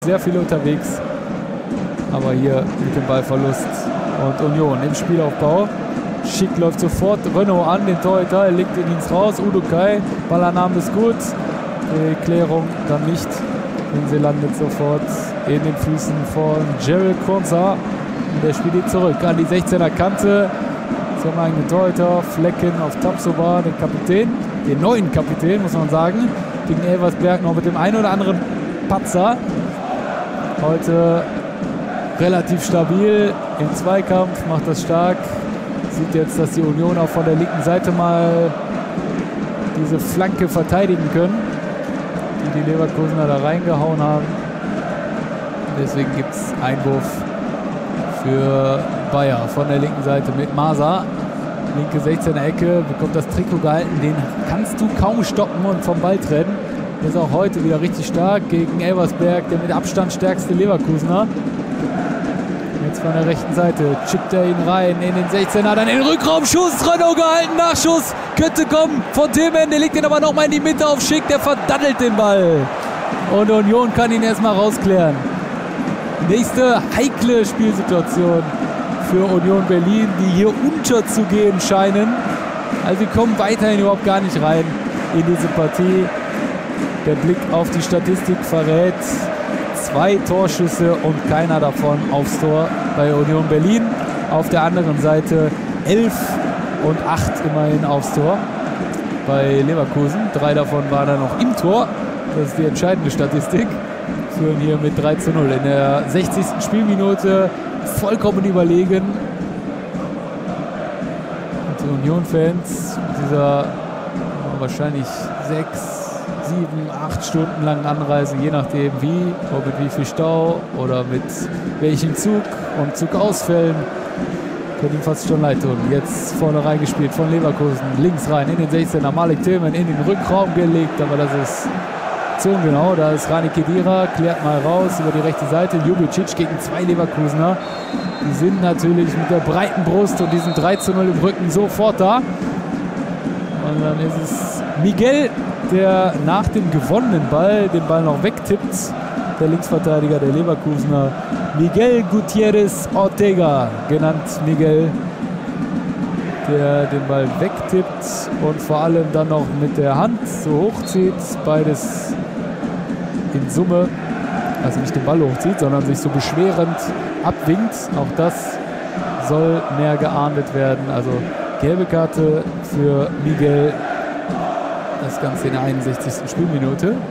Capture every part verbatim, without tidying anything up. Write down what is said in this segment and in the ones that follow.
Sehr viel unterwegs, aber hier mit dem Ballverlust und Union im Spielaufbau. Schick läuft sofort Renault an, den Torhüter, er legt ihn ins Raus. Udokai, Ballannahme ist gut, die Klärung dann nicht, denn sie landet sofort in den Füßen von Gerald Konza. Und der spielt ihn zurück an die sechzehner Kante zum eigenen Torhüter. Flecken auf Tapsoba, den Kapitän, den neuen Kapitän, muss man sagen, gegen Elversberg noch mit dem einen oder anderen Patzer. Heute relativ stabil im Zweikampf, macht das stark. Sieht jetzt, dass die Union auch von der linken Seite mal diese Flanke verteidigen können, die die Leverkusener da reingehauen haben. Deswegen gibt es Einwurf für Bayer von der linken Seite mit Masa. Linke sechzehner Ecke, bekommt das Trikot gehalten. Den kannst du kaum stoppen und vom Ball trennen. Der ist auch heute wieder richtig stark gegen Elversberg, der mit Abstand stärkste Leverkusener. Jetzt von der rechten Seite chippt er ihn rein in den sechzehner, dann in den Rückraum, Schuss, Renault gehalten, Nachschuss, könnte kommen von Themen, der legt ihn aber nochmal in die Mitte auf Schick, der verdattelt den Ball. Und Union kann ihn erstmal rausklären. Nächste heikle Spielsituation für Union Berlin, die hier unterzugehen scheinen. Also sie kommen weiterhin überhaupt gar nicht rein in diese Partie. Der Blick auf die Statistik verrät zwei Torschüsse und keiner davon aufs Tor bei Union Berlin. Auf der anderen Seite elf und acht immerhin aufs Tor bei Leverkusen. Drei davon waren dann noch im Tor. Das ist die entscheidende Statistik. Führen hier mit drei zu null. In der sechzigsten Spielminute vollkommen überlegen. Und die Union-Fans mit dieser wahrscheinlich sechs, sieben, acht Stunden langen Anreise, je nachdem wie, ob mit wie viel Stau oder mit welchem Zug und Zugausfällen, können ihm fast schon leid tun. Jetzt vorne reingespielt von Leverkusen, links rein in den sechzehner, Malik Tillman in den Rückraum gelegt, aber das ist zu ungenau. Da ist Rani Kedira, klärt mal raus über die rechte Seite. Ljubicic gegen zwei Leverkusener. Die sind natürlich mit der breiten Brust und diesen drei zu null im Rücken sofort da. Und dann ist es Miguel, der nach dem gewonnenen Ball den Ball noch wegtippt. Der Linksverteidiger der Leverkusener, Miguel Gutierrez Ortega, genannt Miguel, der den Ball wegtippt und vor allem dann noch mit der Hand so hochzieht. Beides in Summe, also nicht den Ball hochzieht, sondern sich so beschwerend abwinkt. Auch das soll mehr geahndet werden. Also gelbe Karte für Miguel. Das Ganze in der einundsechzigsten Spielminute. Und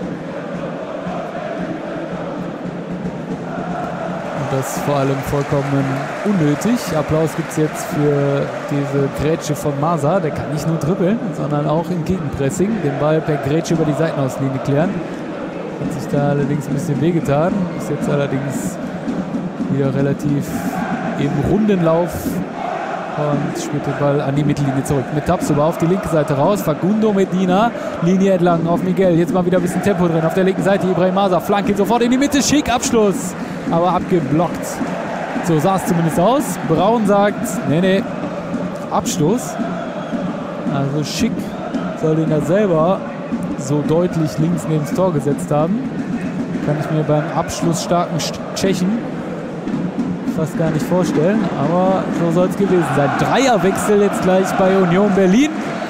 das vor allem vollkommen unnötig. Applaus gibt es jetzt für diese Grätsche von Masa. Der kann nicht nur dribbeln, sondern auch im Gegenpressing den Ball per Grätsche über die Seitenauslinie klären. Hat sich da allerdings ein bisschen wehgetan. Ist jetzt allerdings wieder relativ im Rundenlauf und spielt den Ball an die Mittellinie zurück. Mit Tapsoba auf die linke Seite raus. Facundo Medina, Linie entlang auf Miguel. Jetzt mal wieder ein bisschen Tempo drin. Auf der linken Seite Ibrahim Masa. Flanke sofort in die Mitte. Schick, Abschluss. Aber abgeblockt. So sah es zumindest aus. Braun sagt, nee, nee, Abstoß. Also Schick soll ihn da selber so deutlich links neben das Tor gesetzt haben. Kann ich mir beim abschlussstarken Tschechen fast gar nicht vorstellen, aber so soll es gewesen sein. Dreierwechsel jetzt gleich bei Union Berlin.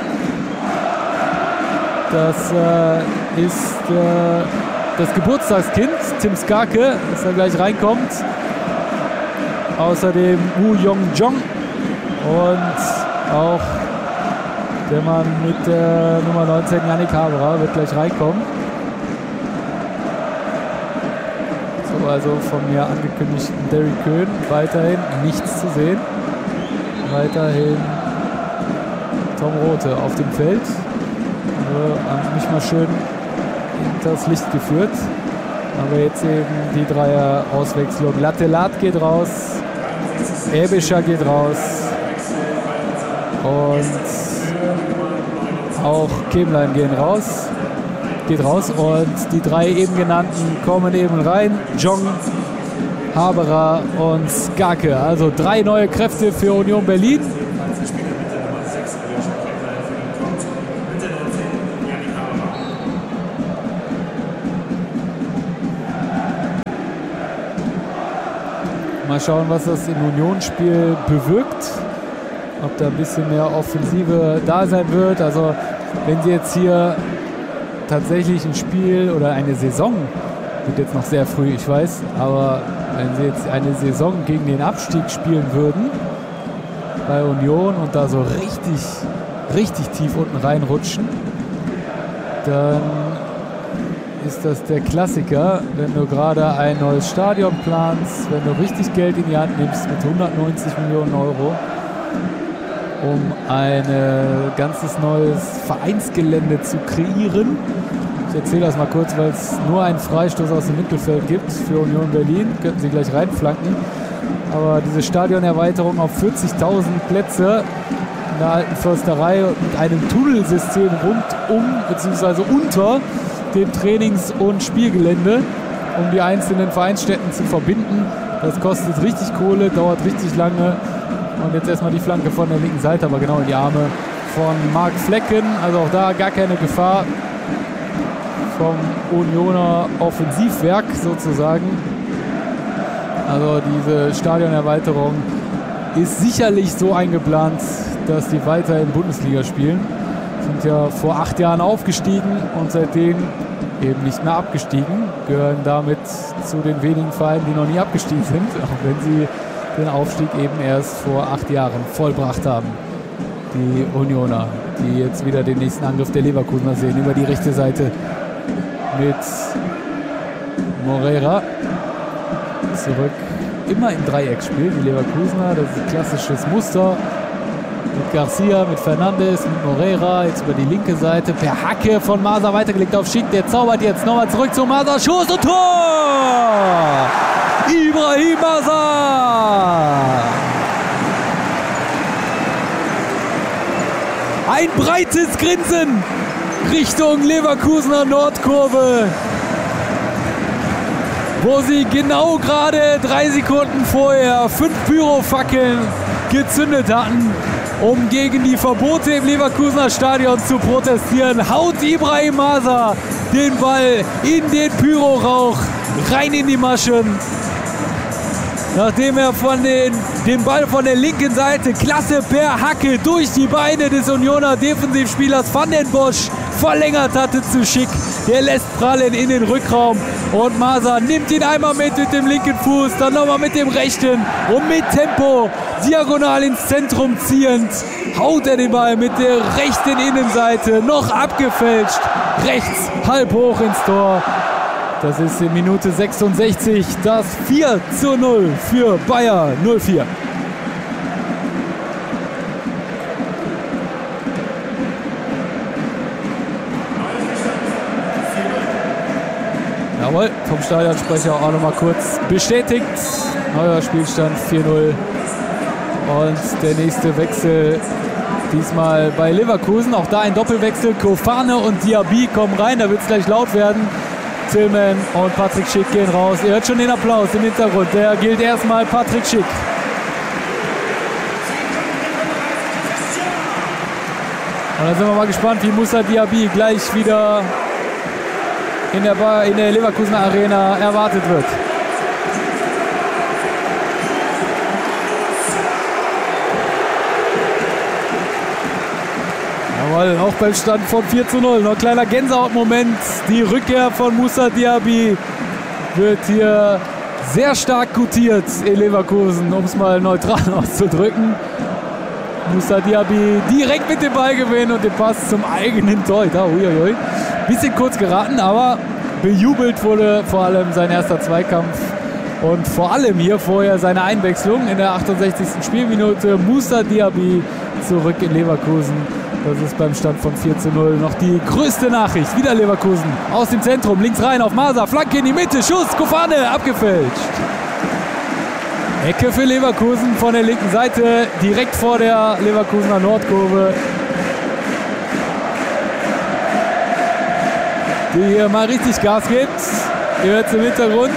Das äh, ist äh, das Geburtstagskind, Tim Skarke, dass er gleich reinkommt. Außerdem Woo Young-jong und auch der Mann mit der Nummer neunzehn, Yannick Haberer, wird gleich reinkommen. Also von mir angekündigten Derrick Köhn weiterhin nichts zu sehen. Weiterhin Tom Rothe auf dem Feld. Also haben mich mal schön hinters Licht geführt. Aber jetzt eben die Dreier-Auswechslung. Lattelat geht raus. Ebischer geht raus. Und auch Kemlein gehen raus. Geht raus und die drei eben genannten kommen eben rein. Jong, Haberer und Skarke. Also drei neue Kräfte für Union Berlin. Mal schauen, was das im Unionsspiel bewirkt. Ob da ein bisschen mehr Offensive da sein wird. Also wenn sie jetzt hier tatsächlich ein Spiel oder eine Saison, wird jetzt noch sehr früh, ich weiß, aber wenn sie jetzt eine Saison gegen den Abstieg spielen würden bei Union und da so richtig, richtig tief unten reinrutschen, dann ist das der Klassiker, wenn du gerade ein neues Stadion planst, wenn du richtig Geld in die Hand nimmst mit hundertneunzig Millionen Euro, um ein ganzes neues Vereinsgelände zu kreieren. Ich erzähle das mal kurz, weil es nur einen Freistoß aus dem Mittelfeld gibt für Union Berlin. Könnten sie gleich reinflanken. Aber diese Stadionerweiterung auf vierzigtausend Plätze in der alten Försterei mit einem Tunnelsystem rundum bzw. unter dem Trainings- und Spielgelände, um die einzelnen Vereinsstätten zu verbinden. Das kostet richtig Kohle, dauert richtig lange. Und jetzt erstmal die Flanke von der linken Seite, aber genau in die Arme von Marc Flecken. Also auch da gar keine Gefahr vom Unioner Offensivwerk sozusagen. Also diese Stadionerweiterung ist sicherlich so eingeplant, dass die weiter in Bundesliga spielen. Sind ja vor acht Jahren aufgestiegen und seitdem eben nicht mehr abgestiegen. Gehören damit zu den wenigen Vereinen, die noch nie abgestiegen sind, auch wenn sie den Aufstieg eben erst vor acht Jahren vollbracht haben. Die Unioner, die jetzt wieder den nächsten Angriff der Leverkusener sehen, über die rechte Seite mit Moreira. Zurück, immer im Dreiecksspiel, die Leverkusener, das ist ein klassisches Muster. Mit Garcia, mit Fernandes, mit Moreira, jetzt über die linke Seite, per Hacke von Masa weitergelegt auf Schick, der zaubert jetzt nochmal zurück zu Masa, Schuss und Tor! Ibrahim Masa! Ein breites Grinsen Richtung Leverkusener Nordkurve, wo sie genau gerade drei Sekunden vorher fünf Pyrofackeln gezündet hatten, um gegen die Verbote im Leverkusener Stadion zu protestieren. Haut Ibrahim Masa den Ball in den Pyrorauch, rein in die Maschen. Nachdem er von den, den Ball von der linken Seite klasse per Hacke durch die Beine des Unioner Defensivspielers Van den Bosch verlängert hatte zu Schick. Der lässt prallen in den Rückraum und Masa nimmt ihn einmal mit mit dem linken Fuß, dann nochmal mit dem rechten und mit Tempo diagonal ins Zentrum ziehend haut er den Ball mit der rechten Innenseite noch abgefälscht rechts halb hoch ins Tor. Das ist in Minute sechsundsechzig das vier zu null für Bayer null vier. Jawohl, vom Stadionsprecher auch noch mal kurz bestätigt. Neuer Spielstand vier null. Und der nächste Wechsel diesmal bei Leverkusen. Auch da ein Doppelwechsel. Kofane und Diaby kommen rein. Da wird es gleich laut werden. Tillman und Patrick Schick gehen raus. Ihr hört schon den Applaus im Hintergrund. Der gilt erstmal Patrick Schick. Und dann sind wir mal gespannt, wie Moussa Diaby gleich wieder in der, Bar, in der Leverkusener Arena erwartet wird. Jawohl, auch beim Stand von vier zu null. Noch ein kleiner Gänsehautmoment. Die Rückkehr von Moussa Diaby wird hier sehr stark gutiert in Leverkusen, um es mal neutral auszudrücken. Moussa Diaby direkt mit dem Ball gewinnen und den Pass zum eigenen Torhüter. Uiuiui. Bisschen kurz geraten, aber bejubelt wurde vor allem sein erster Zweikampf und vor allem hier vorher seine Einwechslung in der achtundsechzigsten Spielminute. Moussa Diaby zurück in Leverkusen. Das ist beim Stand von vier zu null noch die größte Nachricht. Wieder Leverkusen aus dem Zentrum, links rein auf Masa, Flanke in die Mitte, Schuss, Kofane, abgefälscht. Ecke für Leverkusen von der linken Seite, direkt vor der Leverkusener Nordkurve. Die hier mal richtig Gas gibt. Ihr hört es im Hintergrund.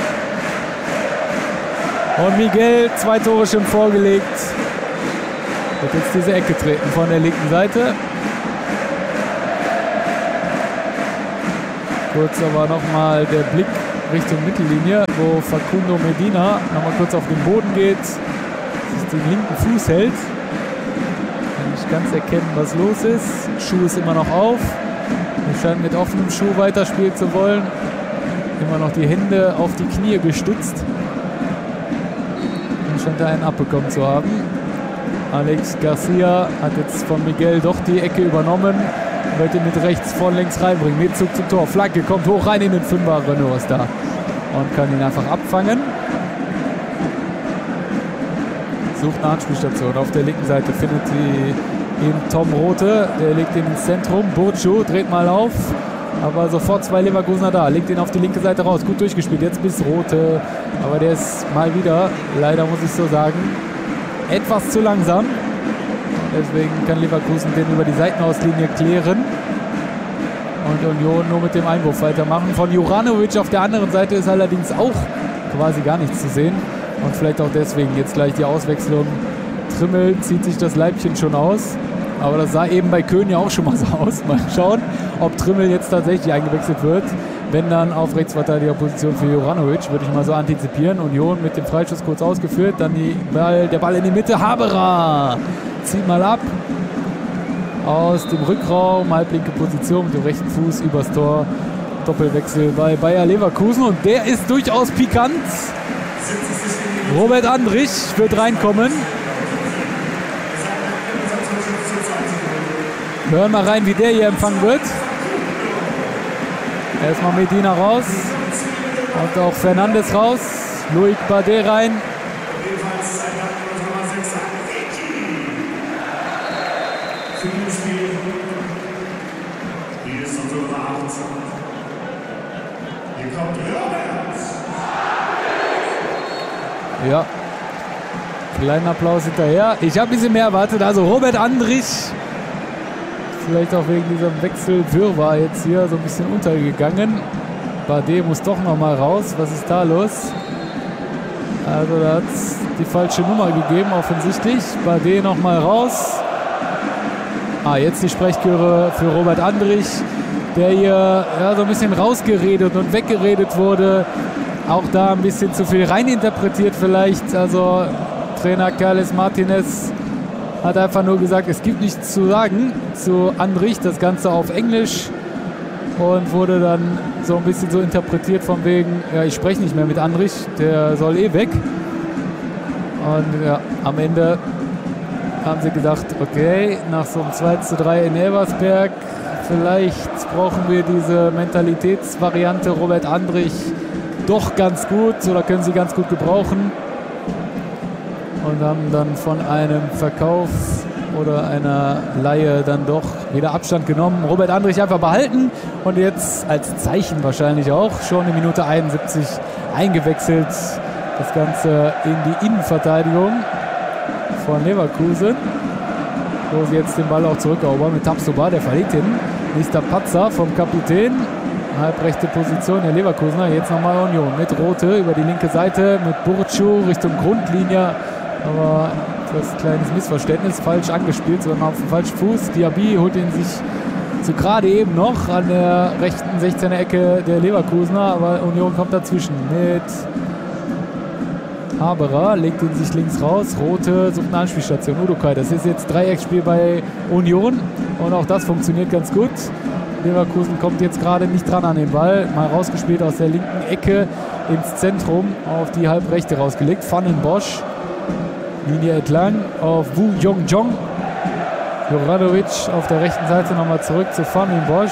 Und Miguel, zwei Tore schon vorgelegt. Wird jetzt diese Ecke treten von der linken Seite. Kurz aber nochmal der Blick Richtung Mittellinie, wo Facundo Medina nochmal kurz auf den Boden geht, sich den linken Fuß hält. Kann nicht ganz erkennen, was los ist. Schuh ist immer noch auf. Er scheint mit offenem Schuh weiterspielen zu wollen. Immer noch die Hände auf die Knie gestützt. Und scheint da einen abbekommen zu haben. Alex Garcia hat jetzt von Miguel doch die Ecke übernommen. Wird ihn mit rechts von links reinbringen. Mit Zug zum Tor. Flanke kommt hoch rein in den Fünfer. Renault ist da. Und kann ihn einfach abfangen. Sucht eine Anspielstation. Auf der linken Seite findet sie ihn Tom Rothe. Der legt ihn ins Zentrum. Burcu dreht mal auf. Aber sofort zwei Leverkusener da. Legt ihn auf die linke Seite raus. Gut durchgespielt. Jetzt bis Rothe. Aber der ist mal wieder, leider muss ich so sagen, etwas zu langsam. Deswegen kann Leverkusen den über die Seitenauslinie klären. Und Union nur mit dem Einwurf weitermachen. Von Juranovic auf der anderen Seite ist allerdings auch quasi gar nichts zu sehen. Und vielleicht auch deswegen jetzt gleich die Auswechslung. Trimmel zieht sich das Leibchen schon aus. Aber das sah eben bei Köhn ja auch schon mal so aus. Mal schauen, ob Trimmel jetzt tatsächlich eingewechselt wird. Wenn dann auf Rechtsverteidigerposition für Juranovic, würde ich mal so antizipieren. Union mit dem Freischuss kurz ausgeführt. Dann die Ball, der Ball in die Mitte. Haberer zieht mal ab. Aus dem Rückraum, halblinke Position mit dem rechten Fuß übers Tor. Doppelwechsel bei Bayer Leverkusen. Und der ist durchaus pikant. Robert Andrich wird reinkommen. Wir hören mal rein, wie der hier empfangen wird. Erstmal Medina raus. Und auch Fernandes raus. Loic Badet rein. Ja. Kleinen Applaus hinterher. Ich habe ein bisschen mehr erwartet. Also Robert Andrich. Vielleicht auch wegen diesem Wechselwirrwarr jetzt hier so ein bisschen untergegangen. Badet muss doch noch mal raus. Was ist da los? Also da hat es die falsche Nummer gegeben, offensichtlich. Badet noch mal raus. Ah, jetzt die Sprechchöre für Robert Andrich, der hier ja, so ein bisschen rausgeredet und weggeredet wurde. Auch da ein bisschen zu viel reininterpretiert vielleicht. Also Trainer Carles Martinez hat einfach nur gesagt, es gibt nichts zu sagen zu Andrich, das Ganze auf Englisch, und wurde dann so ein bisschen so interpretiert von wegen, ja, ich spreche nicht mehr mit Andrich, der soll eh weg. Und ja, am Ende haben sie gedacht, okay, nach so einem zwei zu drei in Elversberg, vielleicht brauchen wir diese Mentalitätsvariante Robert Andrich doch ganz gut oder können sie ganz gut gebrauchen. Und haben dann von einem Verkauf oder einer Leihe dann doch wieder Abstand genommen. Robert Andrich einfach behalten und jetzt als Zeichen wahrscheinlich auch schon in Minute einundsiebzig eingewechselt. Das Ganze in die Innenverteidigung von Leverkusen, wo sie jetzt den Ball auch zurückerobern mit Tapsoba, der verliert ihn. Nächster Patzer vom Kapitän. Halbrechte Position der Leverkusener. Jetzt nochmal Union mit Rothe über die linke Seite, mit Burcu Richtung Grundlinie. Aber das kleines Missverständnis, falsch angespielt, sondern auf dem falschen Fuß. Diaby holt ihn sich so gerade eben noch an der rechten sechzehner Ecke der Leverkusener, aber Union kommt dazwischen mit Haberer, legt ihn sich links raus. Rothe sucht eine Anspielstation. Udokai, das ist jetzt Dreiecksspiel bei Union und auch das funktioniert ganz gut. Leverkusen kommt jetzt gerade nicht dran an den Ball. Mal rausgespielt aus der linken Ecke ins Zentrum, auf die Halbrechte rausgelegt. Van den Bosch. Linie entlang auf Wu Yongjong. Juranovic auf der rechten Seite nochmal zurück zu Van den Bosch.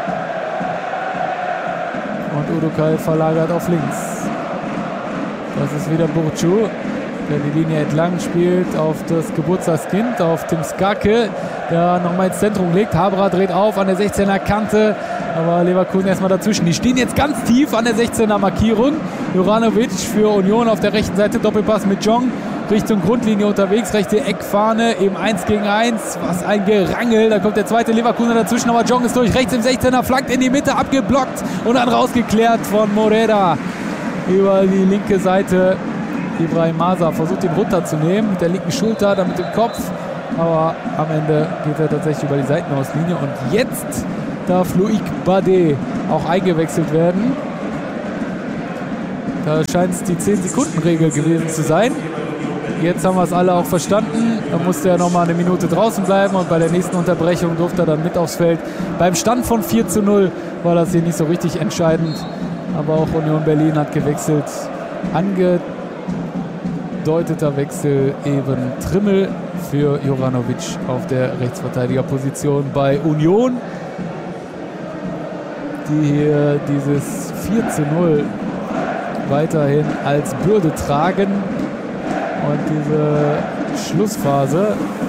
Und Udokai verlagert auf links. Das ist wieder Burcu, der die Linie entlang spielt auf das Geburtstagskind, auf Tim Skake, der nochmal ins Zentrum legt. Haberer dreht auf an der sechzehner Kante, aber Leverkusen erstmal dazwischen. Die stehen jetzt ganz tief an der sechzehner Markierung. Juranovic für Union auf der rechten Seite, Doppelpass mit Jong. Richtung Grundlinie unterwegs, rechte Eckfahne, eben eins gegen eins, was ein Gerangel, da kommt der zweite Leverkusener dazwischen, aber Jong ist durch, rechts im sechzehner, flankt in die Mitte, abgeblockt und dann rausgeklärt von Moreda über die linke Seite. Ibrahim Masa versucht ihn runterzunehmen mit der linken Schulter, dann mit dem Kopf, aber am Ende geht er tatsächlich über die Seitenauslinie und jetzt darf Loic Badet auch eingewechselt werden. Da scheint es die zehn-Sekunden-Regel gewesen zu sein. Jetzt haben wir es alle auch verstanden. Da musste er noch mal eine Minute draußen bleiben und bei der nächsten Unterbrechung durfte er dann mit aufs Feld. Beim Stand von vier zu null war das hier nicht so richtig entscheidend. Aber auch Union Berlin hat gewechselt. Angedeuteter Wechsel eben Trimmel für Juranovic auf der Rechtsverteidigerposition bei Union, die hier dieses vier zu null weiterhin als Bürde tragen und diese Schlussphase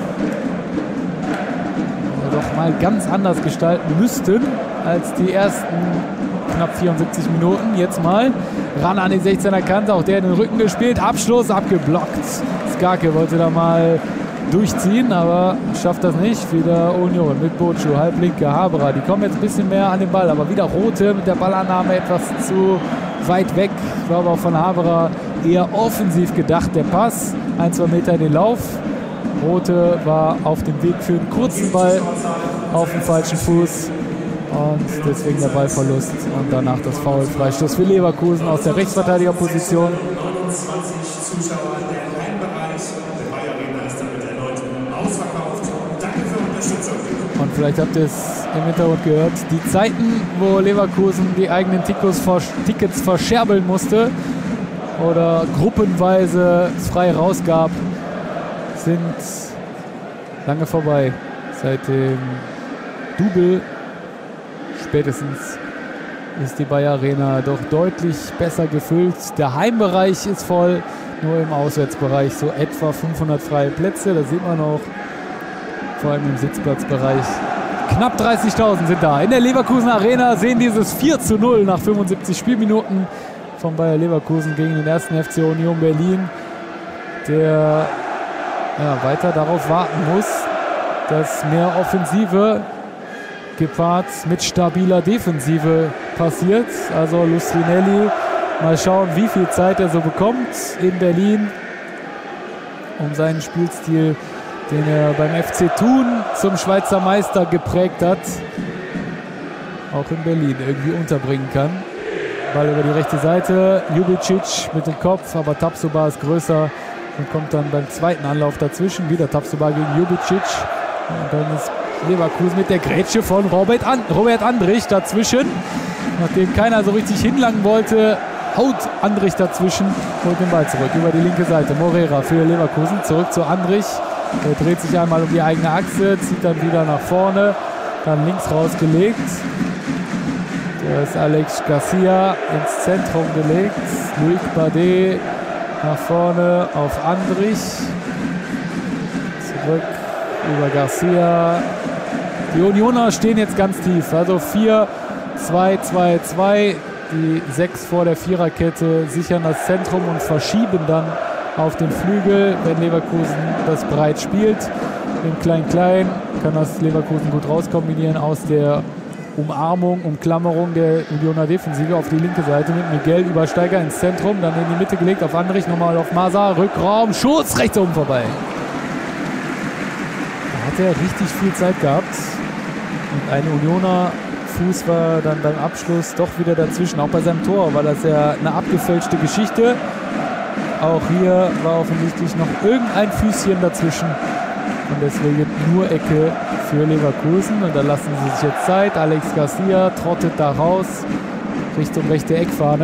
doch mal ganz anders gestalten müssten als die ersten knapp vierundsiebzig Minuten. Jetzt mal ran an die sechzehner Kante, auch der in den Rücken gespielt, Abschluss abgeblockt. Skarke wollte da mal durchziehen, aber schafft das nicht. Wieder Union mit Bocu, halblinke Haberer. Die kommen jetzt ein bisschen mehr an den Ball, aber wieder Rote mit der Ballannahme etwas zu weit weg. Ich glaube auch von Haberer eher offensiv gedacht, der Pass. Ein, zwei Meter in den Lauf. Rote war auf dem Weg für einen kurzen Ball auf dem falschen Fuß. Und deswegen der Ballverlust und danach das Foul. Freistoß für Leverkusen aus der Rechtsverteidigerposition. Und vielleicht habt ihr es im Hintergrund gehört, die Zeiten, wo Leverkusen die eigenen Tickets verscherbeln musste oder gruppenweise frei rausgab, sind lange vorbei. Seit dem Double spätestens ist die Bayer Arena doch deutlich besser gefüllt. Der Heimbereich ist voll, nur im Auswärtsbereich so etwa fünfhundert freie Plätze. Das sieht man auch, vor allem im Sitzplatzbereich. Knapp dreißigtausend sind da. In der Leverkusen Arena sehen dieses vier zu null nach fünfundsiebzig Spielminuten von Bayer Leverkusen gegen den ersten F C Union Berlin, der ja, weiter darauf warten muss, dass mehr Offensive gepaart mit stabiler Defensive passiert. Also Lustrinelli, mal schauen, wie viel Zeit er so bekommt in Berlin, um seinen Spielstil, den er beim F C Thun zum Schweizer Meister geprägt hat, auch in Berlin irgendwie unterbringen kann. Ball über die rechte Seite, Ljubicic mit dem Kopf, aber Tapsoba ist größer und kommt dann beim zweiten Anlauf dazwischen. Wieder Tapsoba gegen Ljubicic. Und dann ist Leverkusen mit der Grätsche von Robert, And Robert Andrich dazwischen. Nachdem keiner so richtig hinlangen wollte, haut Andrich dazwischen, holt den Ball zurück über die linke Seite. Morera für Leverkusen, zurück zu Andrich. Er dreht sich einmal um die eigene Achse, zieht dann wieder nach vorne, dann links rausgelegt. Da ist Alex Garcia ins Zentrum gelegt. Loic Badet nach vorne auf Andrich. Zurück über Garcia. Die Unioner stehen jetzt ganz tief. Also vier zwei zwei zwei. Die sechs vor der Viererkette sichern das Zentrum und verschieben dann auf den Flügel, wenn Leverkusen das breit spielt. Im Klein-Klein kann das Leverkusen gut rauskombinieren aus der Umarmung, Umklammerung der Unioner Defensive auf die linke Seite mit Miguel Übersteiger ins Zentrum, dann in die Mitte gelegt auf Andrich, nochmal auf Masa, Rückraum, Schutz, rechts oben vorbei. Da hat er richtig viel Zeit gehabt und ein Unioner Fuß war dann beim Abschluss doch wieder dazwischen. Auch bei seinem Tor war das ja eine abgefälschte Geschichte. Auch hier war offensichtlich noch irgendein Füßchen dazwischen. Und deswegen nur Ecke für Leverkusen. Und da lassen sie sich jetzt Zeit. Alex Garcia trottet da raus Richtung rechte Eckfahne.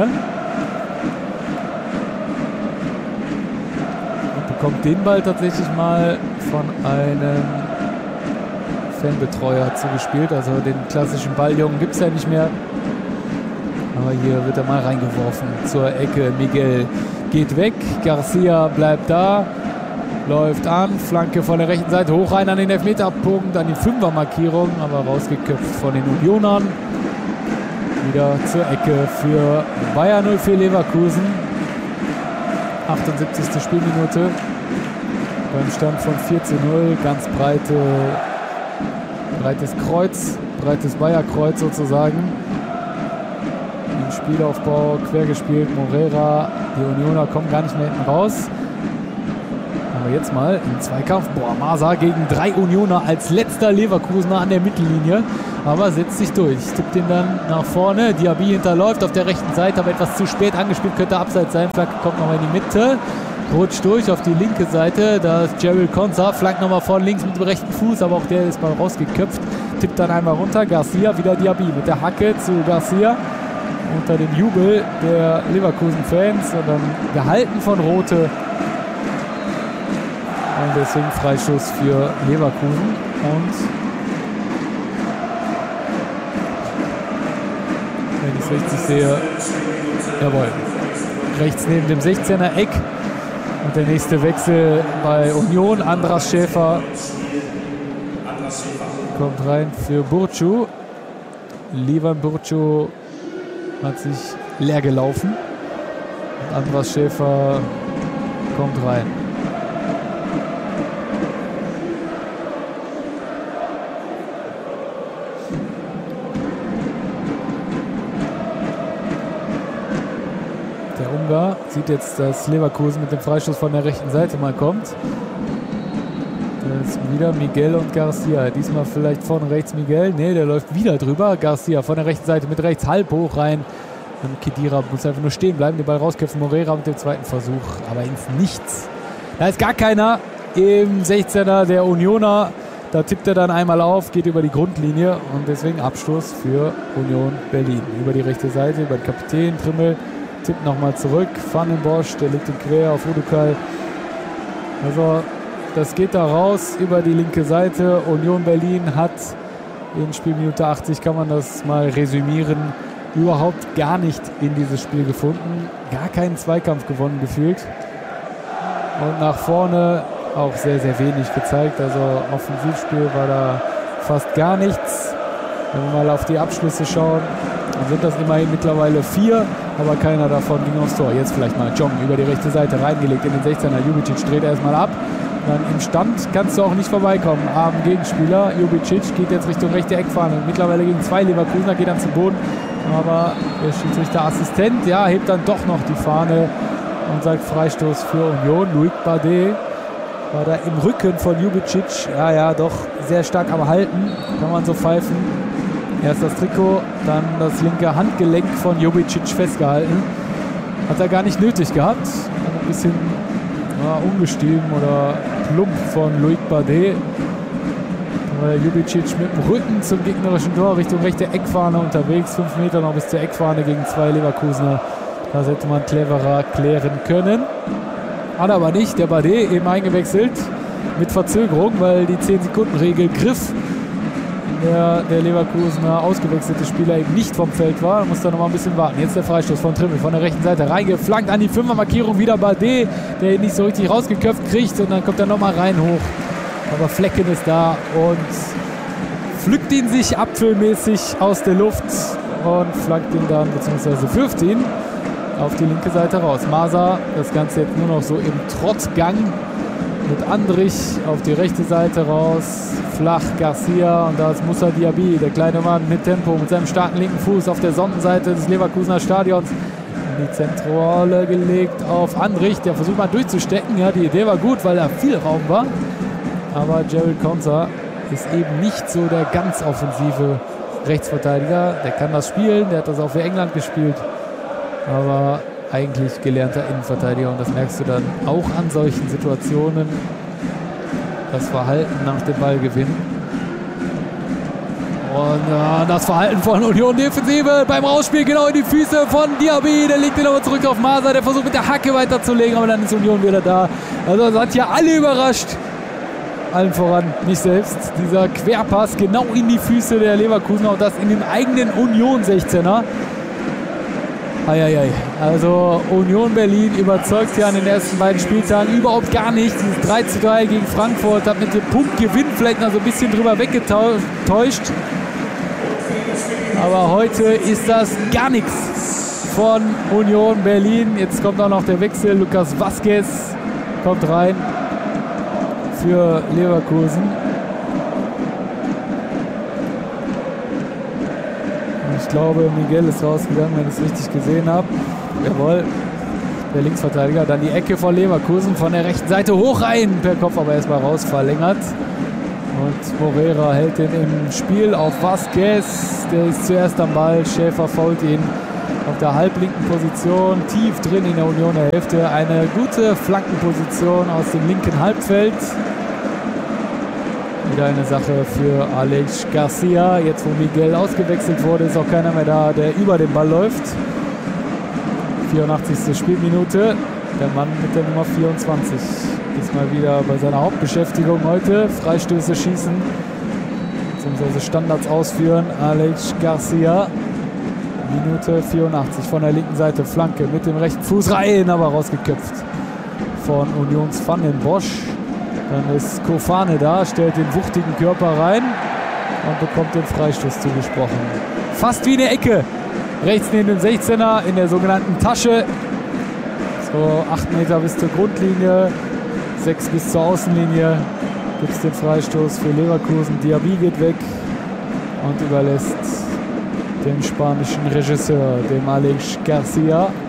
Und bekommt den Ball tatsächlich mal von einem Fanbetreuer zugespielt. Also den klassischen Balljungen gibt es ja nicht mehr. Aber hier wird er mal reingeworfen zur Ecke. Miguel geht weg. Garcia bleibt da. Läuft an. Flanke von der rechten Seite. Hoch rein an den Elfmeterpunkt. An die Fünfermarkierung. Aber rausgeköpft von den Unionern. Wieder zur Ecke für Bayer null vier Leverkusen. achtundsiebzigste Spielminute. Beim Stand von vier zu null. Ganz breite breites Kreuz, breites Bayer-Kreuz sozusagen. Im Spielaufbau quergespielt, Morera, die Unioner kommen gar nicht mehr hinten raus. wir jetzt mal im Zweikampf. Boah, Masa gegen drei Unioner als letzter Leverkusener an der Mittellinie. Aber setzt sich durch. Tippt ihn dann nach vorne. Diaby hinterläuft auf der rechten Seite, aber etwas zu spät angespielt. Könnte abseits sein. Flanke kommt nochmal in die Mitte. Rutscht durch auf die linke Seite. Da ist Gerald Konsa. Flankt nochmal vorne links mit dem rechten Fuß. Aber auch der ist mal rausgeköpft. Tippt dann einmal runter. Garcia, wieder Diaby mit der Hacke zu Garcia. Unter den Jubel der Leverkusen-Fans. Und dann gehalten von Rote. Und deswegen Freischuss für Leverkusen. Und wenn ich es richtig sehe, jawohl, rechts neben dem sechzehner Eck. Und der nächste Wechsel bei Union. Andras Schäfer kommt rein für Burcu. Livan Burcu hat sich leer gelaufen. Und Andras Schäfer kommt rein. Der Ungar sieht jetzt, dass Leverkusen mit dem Freistoß von der rechten Seite mal kommt. Das ist wieder Miguel und Garcia. Diesmal vielleicht vorne rechts Miguel. Ne, der läuft wieder drüber. Garcia von der rechten Seite mit rechts halb hoch rein. Und Khedira muss einfach nur stehen bleiben, den Ball rausköpfen. Moreira mit dem zweiten Versuch, aber ins Nichts. Da ist gar keiner im sechzehner der Unioner. Da tippt er dann einmal auf, geht über die Grundlinie und deswegen Abstoß für Union Berlin. Über die rechte Seite, über den Kapitän Trimmel. Tippt nochmal zurück. Van den Bosch, der legt ihn quer auf Udukai. Also das geht da raus über die linke Seite. Union Berlin hat in Spielminute achtzig, kann man das mal resümieren, überhaupt gar nicht in dieses Spiel gefunden. Gar keinen Zweikampf gewonnen gefühlt. Und nach vorne auch sehr, sehr wenig gezeigt. Also Offensivspiel war da fast gar nichts. Wenn wir mal auf die Abschlüsse schauen, dann sind das immerhin mittlerweile vier, aber keiner davon ging aufs Tor. Jetzt vielleicht mal Jong über die rechte Seite reingelegt in den sechzehner. Jubicic dreht erstmal ab. Dann im Stand kannst du auch nicht vorbeikommen am Gegenspieler. Jubicic geht jetzt Richtung rechte Eckfahne. Mittlerweile gegen zwei Leverkusener, geht dann zu Boden. Aber der Schiedsrichterassistent, ja, hebt dann doch noch die Fahne und sagt Freistoß für Union. Loic Bardet war da im Rücken von Jubicic. Ja, ja, doch sehr stark am Halten. Kann man so pfeifen. Erst das Trikot, dann das linke Handgelenk von Jubicic festgehalten. Hat er gar nicht nötig gehabt. Ein bisschen ja, ungestüm oder plump von Loic Bardet. Jubicic mit dem Rücken zum gegnerischen Tor Richtung rechte Eckfahne unterwegs. Fünf Meter noch bis zur Eckfahne gegen zwei Leverkusener. Das hätte man cleverer klären können. Hat aber nicht. Der Bardet eben eingewechselt mit Verzögerung, weil die zehn Sekunden Regel griff. Der, der Leverkusener ausgewechselte Spieler eben nicht vom Feld war. Muss da noch mal ein bisschen warten. Jetzt der Freistoß von Trimmel von der rechten Seite reingeflankt an die Fünfer-Markierung. Wieder Bardet, der ihn nicht so richtig rausgeköpft kriegt. Und dann kommt er noch mal rein hoch. Aber Flecken ist da und pflückt ihn sich apfelmäßig aus der Luft und flankt ihn dann, beziehungsweise wirft ihn auf die linke Seite raus. Masa, das Ganze jetzt nur noch so im Trottgang mit Andrich auf die rechte Seite raus. Flach Garcia und da ist Moussa Diaby, der kleine Mann mit Tempo, mit seinem starken linken Fuß auf der Sonnenseite des Leverkusener Stadions. In die Zentrale gelegt auf Andrich, der versucht mal durchzustecken. Ja, die Idee war gut, weil da viel Raum war. Aber Gerald Konsa ist eben nicht so der ganz offensive Rechtsverteidiger. Der kann das spielen, der hat das auch für England gespielt. Aber eigentlich gelernter Innenverteidiger. Und das merkst du dann auch an solchen Situationen. Das Verhalten nach dem Ballgewinn. Und ja, das Verhalten von Union Defensive beim Rausspiel genau in die Füße von Diaby. Der legt ihn aber zurück auf Masa. Der versucht mit der Hacke weiterzulegen, aber dann ist Union wieder da. Also das hat ja alle überrascht. Allen voran, nicht selbst. Dieser Querpass genau in die Füße der Leverkusener und das in dem eigenen Union-sechzehner. Eieiei. Also Union Berlin überzeugt ja an den ersten beiden Spieltagen überhaupt gar nicht. Dieses drei zu drei gegen Frankfurt hat mit dem Punktgewinn vielleicht noch so ein bisschen drüber weggetäuscht. Aber heute ist das gar nichts von Union Berlin. Jetzt kommt auch noch der Wechsel. Lucas Vazquez kommt rein für Leverkusen. Ich glaube, Miguel ist rausgegangen, wenn ich es richtig gesehen habe. Jawohl. der Linksverteidiger. Dann die Ecke von Leverkusen von der rechten Seite hoch rein, per Kopf aber erstmal raus verlängert. Und Moreira hält den im Spiel auf Vázquez. Der ist zuerst am Ball. Schäfer fault ihn auf der halblinken Position, tief drin in der Unioner Hälfte. Eine gute Flankenposition aus dem linken Halbfeld. Wieder eine Sache für Alex Garcia. Jetzt, wo Miguel ausgewechselt wurde, ist auch keiner mehr da, der über den Ball läuft. vierundachtzigste Spielminute. Der Mann mit der Nummer vierundzwanzig ist mal wieder bei seiner Hauptbeschäftigung heute. Freistöße schießen, beziehungsweise Standards ausführen. Alex Garcia. Minute vierundachtzig von der linken Seite. Flanke mit dem rechten Fuß rein, aber rausgeköpft von Unions Van den Bosch. Dann ist Kofane da, stellt den wuchtigen Körper rein und bekommt den Freistoß zugesprochen. Fast wie eine Ecke. Rechts neben dem sechzehner in der sogenannten Tasche. So acht Meter bis zur Grundlinie, sechs bis zur Außenlinie. Gibt es den Freistoß für Leverkusen. Diaby geht weg und überlässt dem spanischen Regisseur, dem Alex Garcia. Auf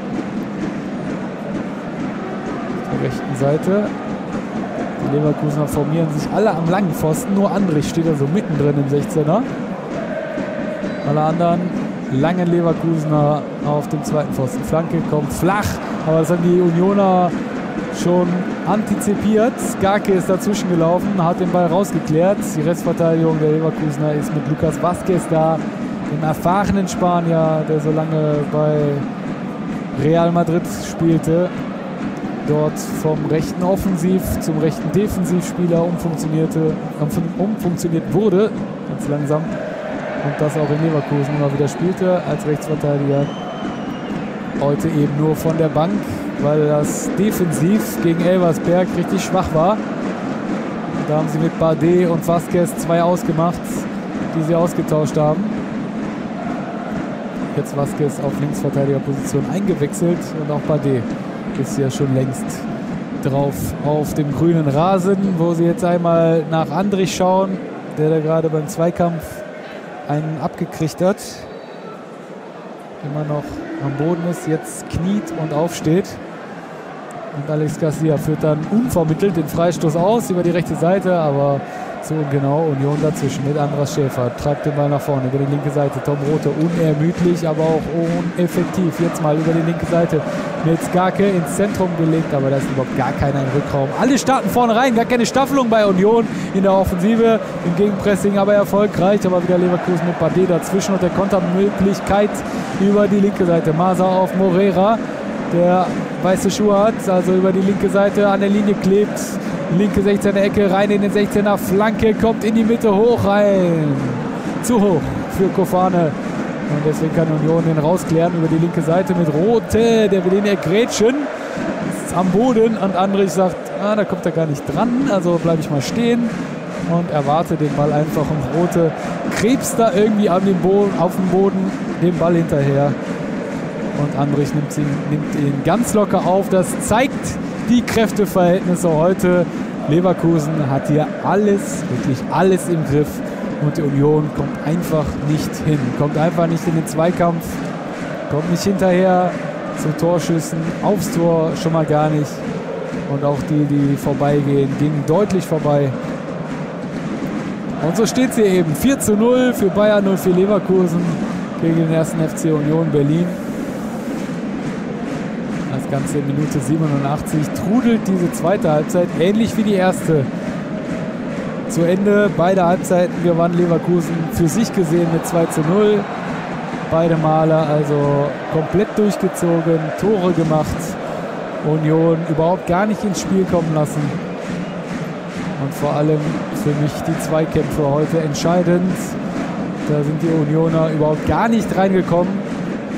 der rechten Seite. Die Leverkusener formieren sich alle am langen Pfosten. Nur Andrich steht also mittendrin im sechzehner. Alle anderen langen Leverkusener auf dem zweiten Pfosten. Flanke kommt flach, aber das haben die Unioner schon antizipiert. Skarke ist dazwischen gelaufen, hat den Ball rausgeklärt. Die Restverteidigung der Leverkusener ist mit Lucas Vázquez da, dem erfahrenen Spanier, der so lange bei Real Madrid spielte. Dort vom rechten Offensiv zum rechten Defensivspieler umfunktionierte, umfunktioniert wurde, ganz langsam. Und das auch in Leverkusen immer wieder spielte als Rechtsverteidiger. Heute eben nur von der Bank, weil das defensiv gegen Elversberg richtig schwach war. Da haben sie mit Bardet und Vázquez zwei ausgemacht, die sie ausgetauscht haben. Jetzt Vázquez auf Linksverteidigerposition eingewechselt und auch Bardet ist ja schon längst drauf auf dem grünen Rasen, wo sie jetzt einmal nach Andrich schauen, der da gerade beim Zweikampf einen abgekriegt hat. Immer noch am Boden ist, jetzt kniet und aufsteht. Und Alex Garcia führt dann unvermittelt den Freistoß aus über die rechte Seite, aber zu ungenau. Union dazwischen mit Andras Schäfer. Treibt den Ball nach vorne über die linke Seite. Tom Rothe unermüdlich, aber auch uneffektiv. Jetzt mal über die linke Seite mit Skarke ins Zentrum gelegt, aber da ist überhaupt gar keiner im Rückraum. Alle starten vorne rein, gar keine Staffelung bei Union in der Offensive. Im Gegenpressing aber erfolgreich, aber wieder Leverkusen mit Bardet dazwischen und der Kontermöglichkeit über die linke Seite. Masa auf Moreira, der weiße Schuhe hat, also über die linke Seite an der Linie klebt. Linke sechzehner Ecke, rein in den sechzehner, Flanke, kommt in die Mitte, hoch rein. Zu hoch für Kofane. Und deswegen kann Union den rausklären über die linke Seite mit Rothe. Der will ihn ergrätschen. Ist am Boden und Andrich sagt, ah, da kommt er gar nicht dran, also bleibe ich mal stehen und erwarte den Ball einfach. Und Rothe krebst da irgendwie an dem Boden, auf dem Boden den Ball hinterher. Und Andrich nimmt ihn, nimmt ihn ganz locker auf. Das zeigt die Kräfteverhältnisse heute. Leverkusen hat hier alles, wirklich alles im Griff. Und die Union kommt einfach nicht hin. Kommt einfach nicht in den Zweikampf. Kommt nicht hinterher zu Torschüssen. Aufs Tor schon mal gar nicht. Und auch die, die vorbeigehen, gingen deutlich vorbei. Und so steht sie eben. vier zu null für Bayern, null für Leverkusen gegen den ersten F C Union Berlin. Das Ganze in Minute siebenundachtzig trudelt diese zweite Halbzeit, ähnlich wie die erste. Zu Ende, beide Halbzeiten gewann Leverkusen für sich gesehen mit zwei zu null. Beide Male also komplett durchgezogen, Tore gemacht. Union überhaupt gar nicht ins Spiel kommen lassen. Und vor allem für mich die Zweikämpfe heute entscheidend. Da sind die Unioner überhaupt gar nicht reingekommen.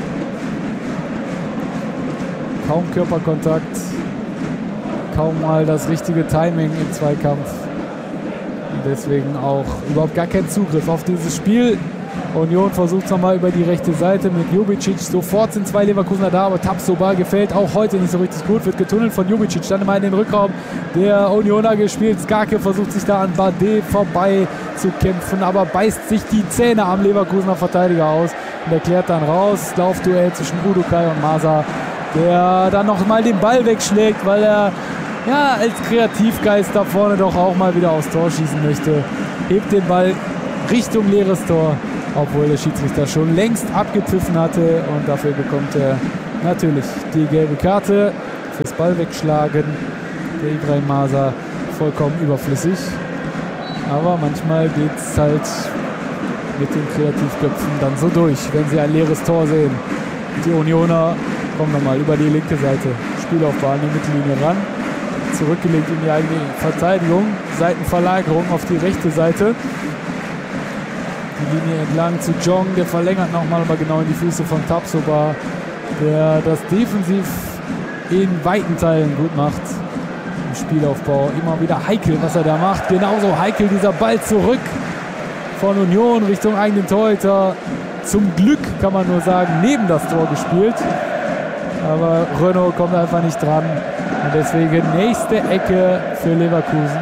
Kaum Körperkontakt, kaum mal das richtige Timing im Zweikampf. Und deswegen auch überhaupt gar kein Zugriff auf dieses Spiel. Union versucht es nochmal über die rechte Seite mit Jubicic. Sofort sind zwei Leverkusener da, aber Tapsoba gefällt auch heute nicht so richtig gut. Wird getunnelt von Jubicic. Dann mal in den Rückraum der Unioner gespielt. Skarke versucht sich da an Bardet vorbei zu kämpfen, aber beißt sich die Zähne am Leverkusener Verteidiger aus und erklärt dann raus. Laufduell zwischen Udukai und Masa. der dann nochmal den Ball wegschlägt, weil er ja als Kreativgeist da vorne doch auch mal wieder aufs Tor schießen möchte. Hebt den Ball Richtung leeres Tor, obwohl der Schiedsrichter schon längst abgepfiffen hatte, und dafür bekommt er natürlich die gelbe Karte fürs Ball wegschlagen. Der Ibrahim Maser vollkommen überflüssig, aber manchmal geht es halt mit den Kreativköpfen dann so durch, wenn sie ein leeres Tor sehen. Die Unioner kommen nochmal über die linke Seite, Spielaufbau an die Mittellinie ran, zurückgelegt in die eigene Verteidigung, Seitenverlagerung auf die rechte Seite. Die Linie entlang zu Jong, der verlängert nochmal, aber genau in die Füße von Tapsoba, der das defensiv in weiten Teilen gut macht. Im Spielaufbau immer wieder heikel, was er da macht. Genauso heikel dieser Ball zurück von Union Richtung eigenen Torhüter. Zum Glück, kann man nur sagen, neben das Tor gespielt. Aber Renault kommt einfach nicht dran. Und deswegen nächste Ecke für Leverkusen.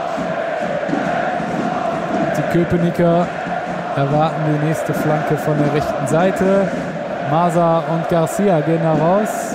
Die Köpenicker erwarten die nächste Flanke von der rechten Seite. Maser und Garcia gehen da raus.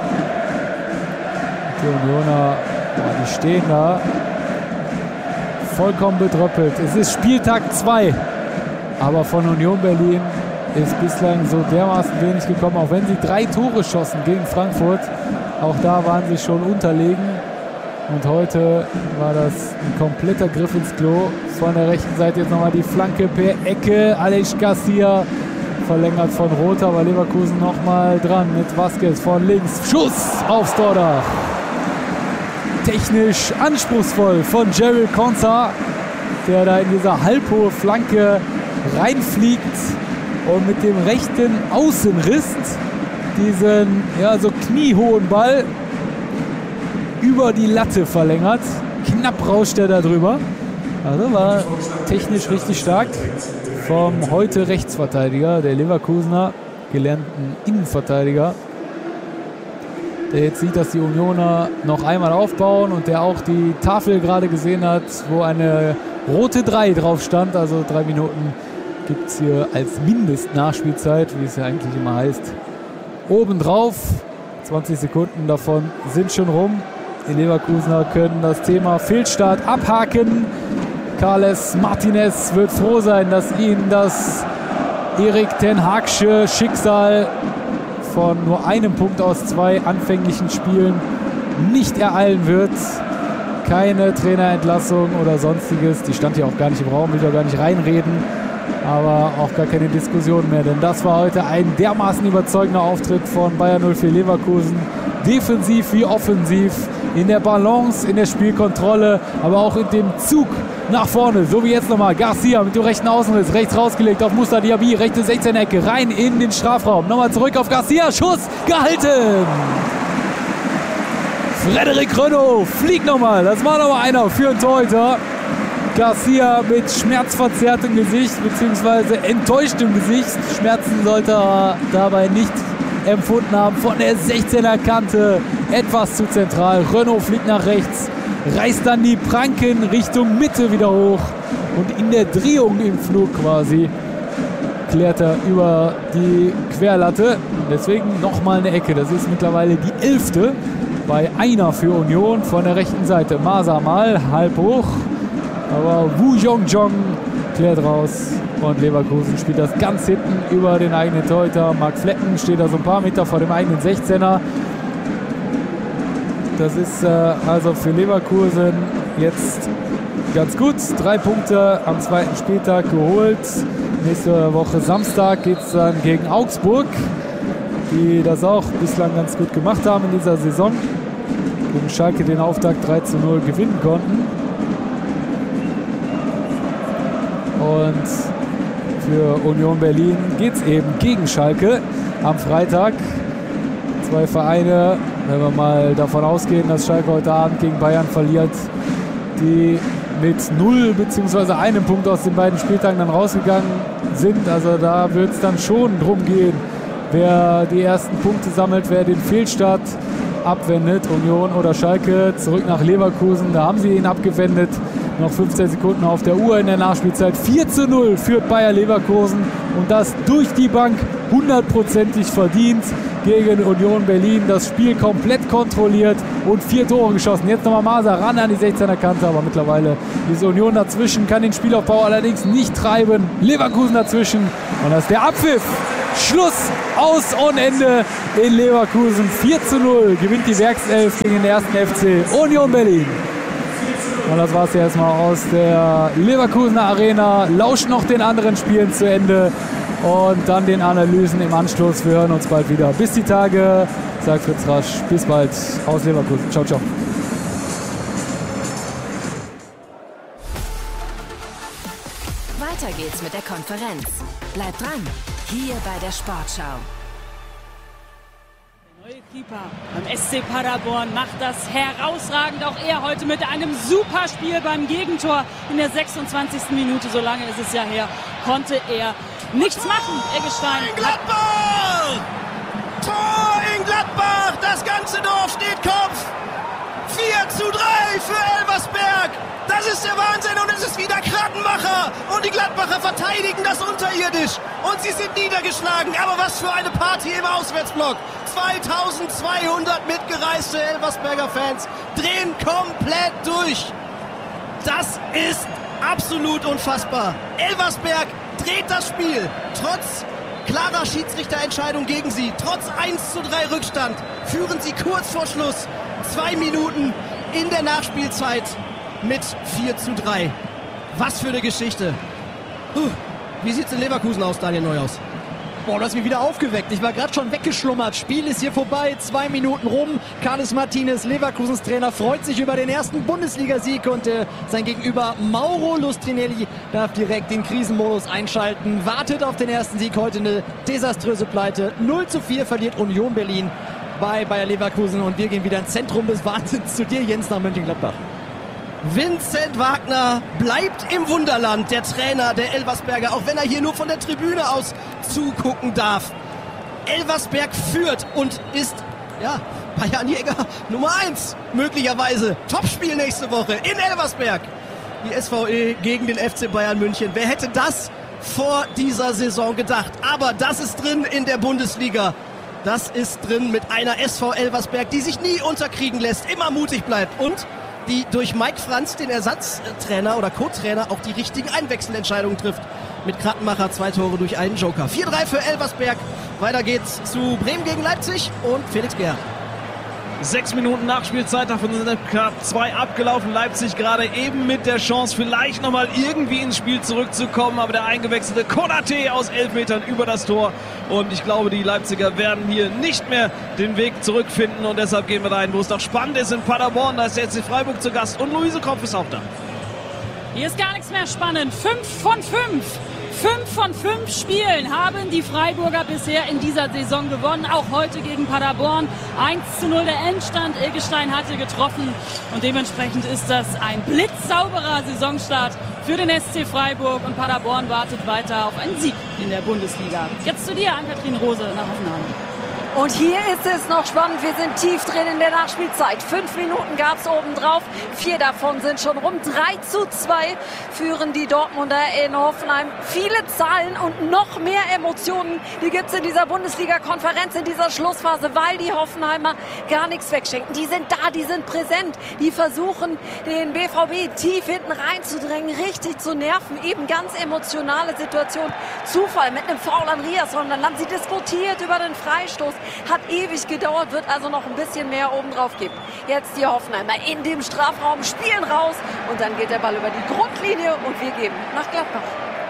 Die Unioner, ja, die stehen da vollkommen bedröppelt. Es ist Spieltag zwei, aber von Union Berlin ist bislang so dermaßen wenig gekommen, auch wenn sie drei Tore schossen gegen Frankfurt. Auch da waren sie schon unterlegen. Und heute war das ein kompletter Griff ins Klo. Von der rechten Seite jetzt nochmal die Flanke per Ecke. Aleix Garcia verlängert von Rother, aber Leverkusen nochmal dran mit Vasquez von links. Schuss aufs Tordach. Technisch anspruchsvoll von Jerry Konsa, der da in dieser halbhohe Flanke reinfliegt und mit dem rechten Außenriss diesen ja, so kniehohen Ball über die Latte verlängert. Knapp rauscht er da drüber. Also war technisch richtig stark vom heute Rechtsverteidiger, der Leverkusener, gelernten Innenverteidiger, der jetzt sieht, dass die Unioner noch einmal aufbauen und der auch die Tafel gerade gesehen hat, wo eine rote drei drauf stand. Also drei Minuten gibt es hier als Mindestnachspielzeit, wie es ja eigentlich immer heißt. Obendrauf, zwanzig Sekunden davon sind schon rum. Die Leverkusener können das Thema Fehlstart abhaken. Carles Martinez wird froh sein, dass ihn das Erik ten Hagsche Schicksal von nur einem Punkt aus zwei anfänglichen Spielen nicht ereilen wird. Keine Trainerentlassung oder sonstiges. Die stand ja auch gar nicht im Raum, will ja gar nicht reinreden. Aber auch gar keine Diskussion mehr, denn das war heute ein dermaßen überzeugender Auftritt von Bayer null vier Leverkusen. Defensiv wie offensiv, in der Balance, in der Spielkontrolle, aber auch in dem Zug nach vorne. So wie jetzt nochmal Garcia mit dem rechten Außenriss, rechts rausgelegt auf Musta Diaby, rechte sechzehn-Ecke, rein in den Strafraum. Nochmal zurück auf Garcia, Schuss, gehalten! Frederik Renault fliegt nochmal, das war nochmal einer für einen Torhüter. Garcia mit schmerzverzerrtem Gesicht bzw. enttäuschtem Gesicht. Schmerzen sollte er dabei nicht empfunden haben. Von der sechzehner Kante etwas zu zentral. Renault fliegt nach rechts, reißt dann die Pranken Richtung Mitte wieder hoch und in der Drehung im Flug quasi klärt er über die Querlatte. Deswegen nochmal eine Ecke. Das ist mittlerweile die elfte bei einer für Union von der rechten Seite. Maser mal halb hoch. Aber Wu Yongjong klärt raus und Leverkusen spielt das ganz hinten über den eigenen Torhüter. Marc Flecken steht da so ein paar Meter vor dem eigenen sechzehner. Das ist äh, also für Leverkusen jetzt ganz gut. Drei Punkte am zweiten Spieltag geholt. Nächste Woche Samstag geht es dann gegen Augsburg, die das auch bislang ganz gut gemacht haben in dieser Saison. Gegen Schalke den Auftakt drei zu null gewinnen konnten. Und für Union Berlin geht es eben gegen Schalke am Freitag. Zwei Vereine, wenn wir mal davon ausgehen, dass Schalke heute Abend gegen Bayern verliert, die mit null bzw. einem Punkt aus den beiden Spieltagen dann rausgegangen sind. Also da wird es dann schon drum gehen, wer die ersten Punkte sammelt, wer den Fehlstart abwendet, Union oder Schalke, zurück nach Leverkusen. Da haben sie ihn abgewendet. Noch fünfzehn Sekunden auf der Uhr in der Nachspielzeit. vier zu null führt Bayer Leverkusen und das durch die Bank hundertprozentig verdient. gegen Union Berlin. Das Spiel komplett kontrolliert und vier Tore geschossen. Jetzt nochmal Maser ran an die sechzehner Kante, aber mittlerweile ist Union dazwischen, kann den Spielaufbau allerdings nicht treiben. Leverkusen dazwischen und das ist der Abpfiff. Schluss, aus und Ende in Leverkusen. vier zu null gewinnt die Werkself gegen den ersten F C Union Berlin. Und das war es ja erstmal aus der Leverkusener Arena. Lauscht noch den anderen Spielen zu Ende und dann den Analysen im Anschluss. Wir hören uns bald wieder. Bis die Tage, sagt Fritz Rasch. Bis bald aus Leverkusen. Ciao, ciao. Weiter geht's mit der Konferenz. Bleibt dran, hier bei der Sportschau. Der neue Keeper beim S C Paderborn macht das herausragend. Auch er heute mit einem super Spiel beim Gegentor in der sechsundzwanzigsten Minute. So lange ist es ja her, konnte er nichts machen. Eggestein. In Gladbach! Tor in Gladbach! Das ganze Dorf steht Kopf! vier zu drei für Elversberg! Das ist der Wahnsinn und es ist wieder Krattenmacher und die Gladbacher verteidigen das unterirdisch und sie sind niedergeschlagen. Aber was für eine Party im Auswärtsblock. zweitausendzweihundert mitgereiste Elversberger Fans drehen komplett durch. Das ist absolut unfassbar. Elversberg dreht das Spiel trotz klarer Schiedsrichterentscheidung gegen sie. Trotz eins zu drei Rückstand führen sie kurz vor Schluss zwei Minuten in der Nachspielzeit mit vier zu drei. Was für eine Geschichte. Puh. Wie sieht es in Leverkusen aus, Daniel Neuhaus? Boah, du hast mich wieder aufgeweckt. Ich war gerade schon weggeschlummert. Spiel ist hier vorbei. Zwei Minuten rum. Carlos Martinez, Leverkusens Trainer, freut sich über den ersten Bundesligasieg und äh, sein Gegenüber Mauro Lustrinelli darf direkt den Krisenmodus einschalten. Wartet auf den ersten Sieg. Heute eine desaströse Pleite. null zu vier verliert Union Berlin bei Bayer Leverkusen und wir gehen wieder ins Zentrum des Wahnsinns zu dir, Jens, nach Mönchengladbach. Vincent Wagner bleibt im Wunderland, der Trainer der Elversberger, auch wenn er hier nur von der Tribüne aus zugucken darf. Elversberg führt und ist, ja, bei Jan Jäger Nummer eins, möglicherweise. Topspiel nächste Woche in Elversberg. Die S V E gegen den F C Bayern München. Wer hätte das vor dieser Saison gedacht? Aber das ist drin in der Bundesliga. Das ist drin mit einer S V Elversberg, die sich nie unterkriegen lässt, immer mutig bleibt und die durch Mike Franz, den Ersatztrainer oder Co-Trainer, auch die richtigen Einwechselentscheidungen trifft. Mit Krattenmacher zwei Tore durch einen Joker. vier drei für Elversberg. Weiter geht's zu Bremen gegen Leipzig und Felix Gerhardt. Sechs Minuten Nachspielzeit, davon sind knapp zwei abgelaufen. Leipzig gerade eben mit der Chance, vielleicht nochmal irgendwie ins Spiel zurückzukommen. Aber der eingewechselte Konate aus elf Metern über das Tor. Und ich glaube, die Leipziger werden hier nicht mehr den Weg zurückfinden. Und deshalb gehen wir dahin, wo es noch spannend ist, in Paderborn. Da ist der S C Freiburg zu Gast und Luise Kopf ist auch da. Hier ist gar nichts mehr spannend. Fünf von fünf. Fünf von fünf Spielen haben die Freiburger bisher in dieser Saison gewonnen. Auch heute gegen Paderborn. eins zu null der Endstand. Eggestein hatte getroffen. Und dementsprechend ist das ein blitzsauberer Saisonstart für den S C Freiburg. Und Paderborn wartet weiter auf einen Sieg in der Bundesliga. Jetzt zu dir, Ann-Kathrin Rose, nach Hoffenheim. Und hier ist es noch spannend. Wir sind tief drin in der Nachspielzeit. Fünf Minuten gab es obendrauf. Vier davon sind schon rum. drei zu zwei führen die Dortmunder in Hoffenheim. Viele Zahlen und noch mehr Emotionen, die gibt es in dieser Bundesliga-Konferenz, in dieser Schlussphase, weil die Hoffenheimer gar nichts wegschenken. Die sind da, die sind präsent. Die versuchen, den B V B tief hinten reinzudrängen, richtig zu nerven. Eben ganz emotionale Situation. Zufall mit einem Foul an Riasson. Dann haben sie diskutiert über den Freistoß. Hat ewig gedauert, wird also noch ein bisschen mehr obendrauf geben. Jetzt die Hoffenheimer in dem Strafraum, spielen raus und dann geht der Ball über die Grundlinie und wir geben nach Gladbach.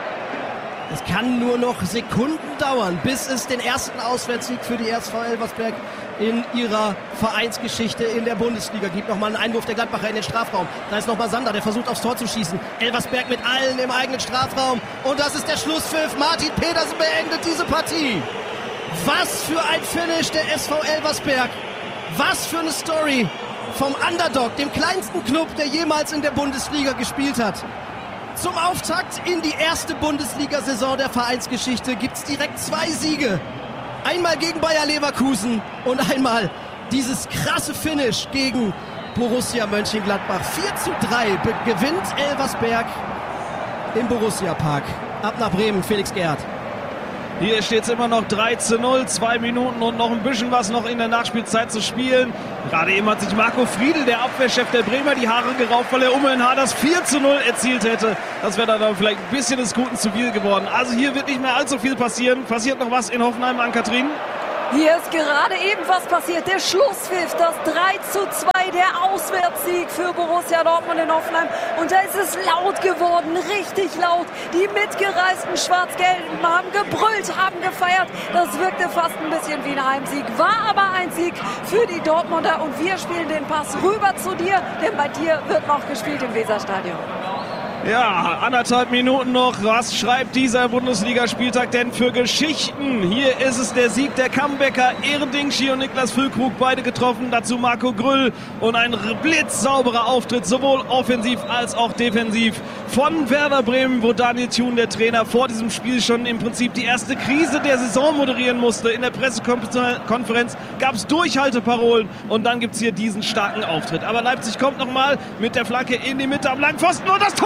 Es kann nur noch Sekunden dauern, bis es den ersten Auswärtssieg für die S V Elversberg in ihrer Vereinsgeschichte in der Bundesliga gibt. Nochmal einen Einwurf der Gladbacher in den Strafraum. Da ist nochmal Sander, der versucht aufs Tor zu schießen. Elversberg mit allen im eigenen Strafraum. Und das ist der Schlusspfiff. Martin Petersen beendet diese Partie. Was für ein Finish der S V Elversberg. Was für eine Story vom Underdog, dem kleinsten Club, der jemals in der Bundesliga gespielt hat. Zum Auftakt in die erste Bundesliga-Saison der Vereinsgeschichte gibt es direkt zwei Siege. Einmal gegen Bayer Leverkusen und einmal dieses krasse Finish gegen Borussia Mönchengladbach. vier zu drei gewinnt Elversberg im Borussia Park. Ab nach Bremen, Felix Gerhardt. Hier steht es immer noch drei zu null, zwei Minuten und noch ein bisschen was noch in der Nachspielzeit zu spielen. Gerade eben hat sich Marco Friedl, der Abwehrchef der Bremer, die Haare gerauft, weil er um ein Haar das vier zu null erzielt hätte. Das wäre dann vielleicht ein bisschen des Guten zu viel geworden. Also hier wird nicht mehr allzu viel passieren. Passiert noch was in Hoffenheim, Ann-Kathrin? Hier ist gerade eben was passiert. Der Schlusspfiff, das drei zu zwei, der Auswärtssieg für Borussia Dortmund in Hoffenheim. Und da ist es laut geworden, richtig laut. Die mitgereisten Schwarz-Gelben haben gebrüllt, haben gefeiert. Das wirkte fast ein bisschen wie ein Heimsieg, war aber ein Sieg für die Dortmunder. Und wir spielen den Pass rüber zu dir, denn bei dir wird noch gespielt im Weserstadion. Ja, anderthalb Minuten noch. Was schreibt dieser Bundesligaspieltag denn für Geschichten? Hier ist es der Sieg der Comebacker. Erdingshi und Niklas Füllkrug beide getroffen. Dazu Marco Grüll und ein blitzsauberer Auftritt, sowohl offensiv als auch defensiv von Werder Bremen, wo Daniel Thun, der Trainer, vor diesem Spiel schon im Prinzip die erste Krise der Saison moderieren musste. In der Pressekonferenz gab es Durchhalteparolen und dann gibt es hier diesen starken Auftritt. Aber Leipzig kommt nochmal mit der Flanke in die Mitte am Langpfosten und das Tor!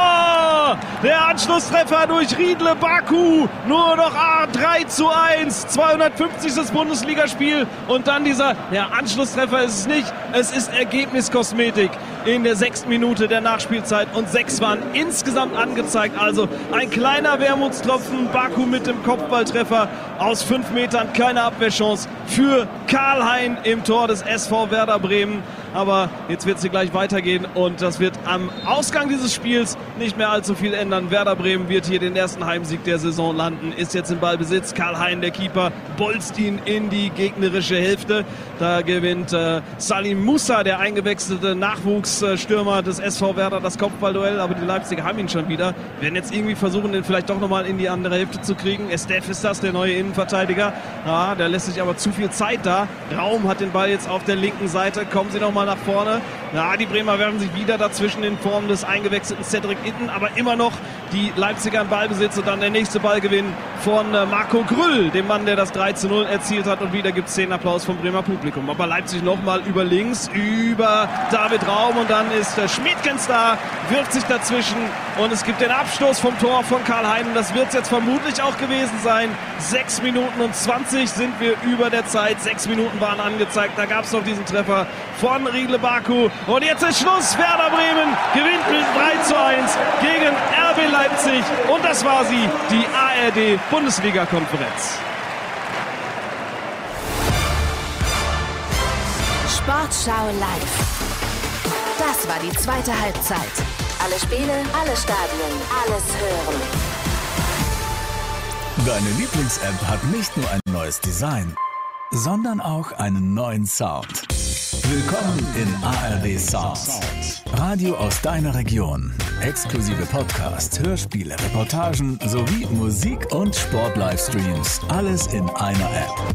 Der Anschlusstreffer durch Riedle Baku. Nur noch drei zu eins. zweihundertfünfzigstes Bundesligaspiel. Und dann dieser, ja, Anschlusstreffer ist es nicht. Es ist Ergebniskosmetik in der sechsten Minute der Nachspielzeit. Und sechs waren insgesamt angezeigt. Also ein kleiner Wermutstropfen. Baku mit dem Kopfballtreffer aus fünf Metern. Keine Abwehrchance für Karl-Hein im Tor des S V Werder Bremen. Aber jetzt wird es hier gleich weitergehen und das wird am Ausgang dieses Spiels nicht mehr allzu viel ändern. Werder Bremen wird hier den ersten Heimsieg der Saison landen, ist jetzt im Ballbesitz. Karl-Hein, der Keeper, bolzt ihn in die gegnerische Hälfte. Da gewinnt äh, Salim Musa, der eingewechselte Nachwuchsstürmer des S V Werder, das Kopfballduell. Aber die Leipziger haben ihn schon wieder. Werden jetzt irgendwie versuchen, den vielleicht doch nochmal in die andere Hälfte zu kriegen. Estef ist das, der neue Innenverteidiger. Ja, der lässt sich aber zu viel Zeit da. Raum hat den Ball jetzt auf der linken Seite. Kommen sie nochmal nach vorne. Ja, die Bremer werfen sich wieder dazwischen in Form des eingewechselten Cedric Itten, aber immer noch die Leipziger im Ballbesitz und dann der nächste Ballgewinn von äh, Marco Grüll, dem Mann, der das drei zu null erzielt hat, und wieder gibt es zehn Applaus vom Bremer Publikum. Aber Leipzig nochmal über links, über David Raum und dann ist äh, Schmidtgens da, wirft sich dazwischen und es gibt den Abstoß vom Tor von Karl-Hein und das wird es jetzt vermutlich auch gewesen sein. sechs Minuten und zwanzig sind wir über der Zeit, sechs Minuten waren angezeigt, da gab es noch diesen Treffer von Riedle Baku und jetzt ist Schluss. Werder Bremen gewinnt mit drei zu eins gegen R B Leipzig und das war sie, die A R D Bundesliga-Konferenz. Sportschau live. Das war die zweite Halbzeit. Alle Spiele, alle Stadien, alles hören. Deine Lieblings-App hat nicht nur ein neues Design, sondern auch einen neuen Sound. Willkommen in A R D Sounds. Radio aus deiner Region. Exklusive Podcasts, Hörspiele, Reportagen sowie Musik- und Sport-Livestreams. Alles in einer App.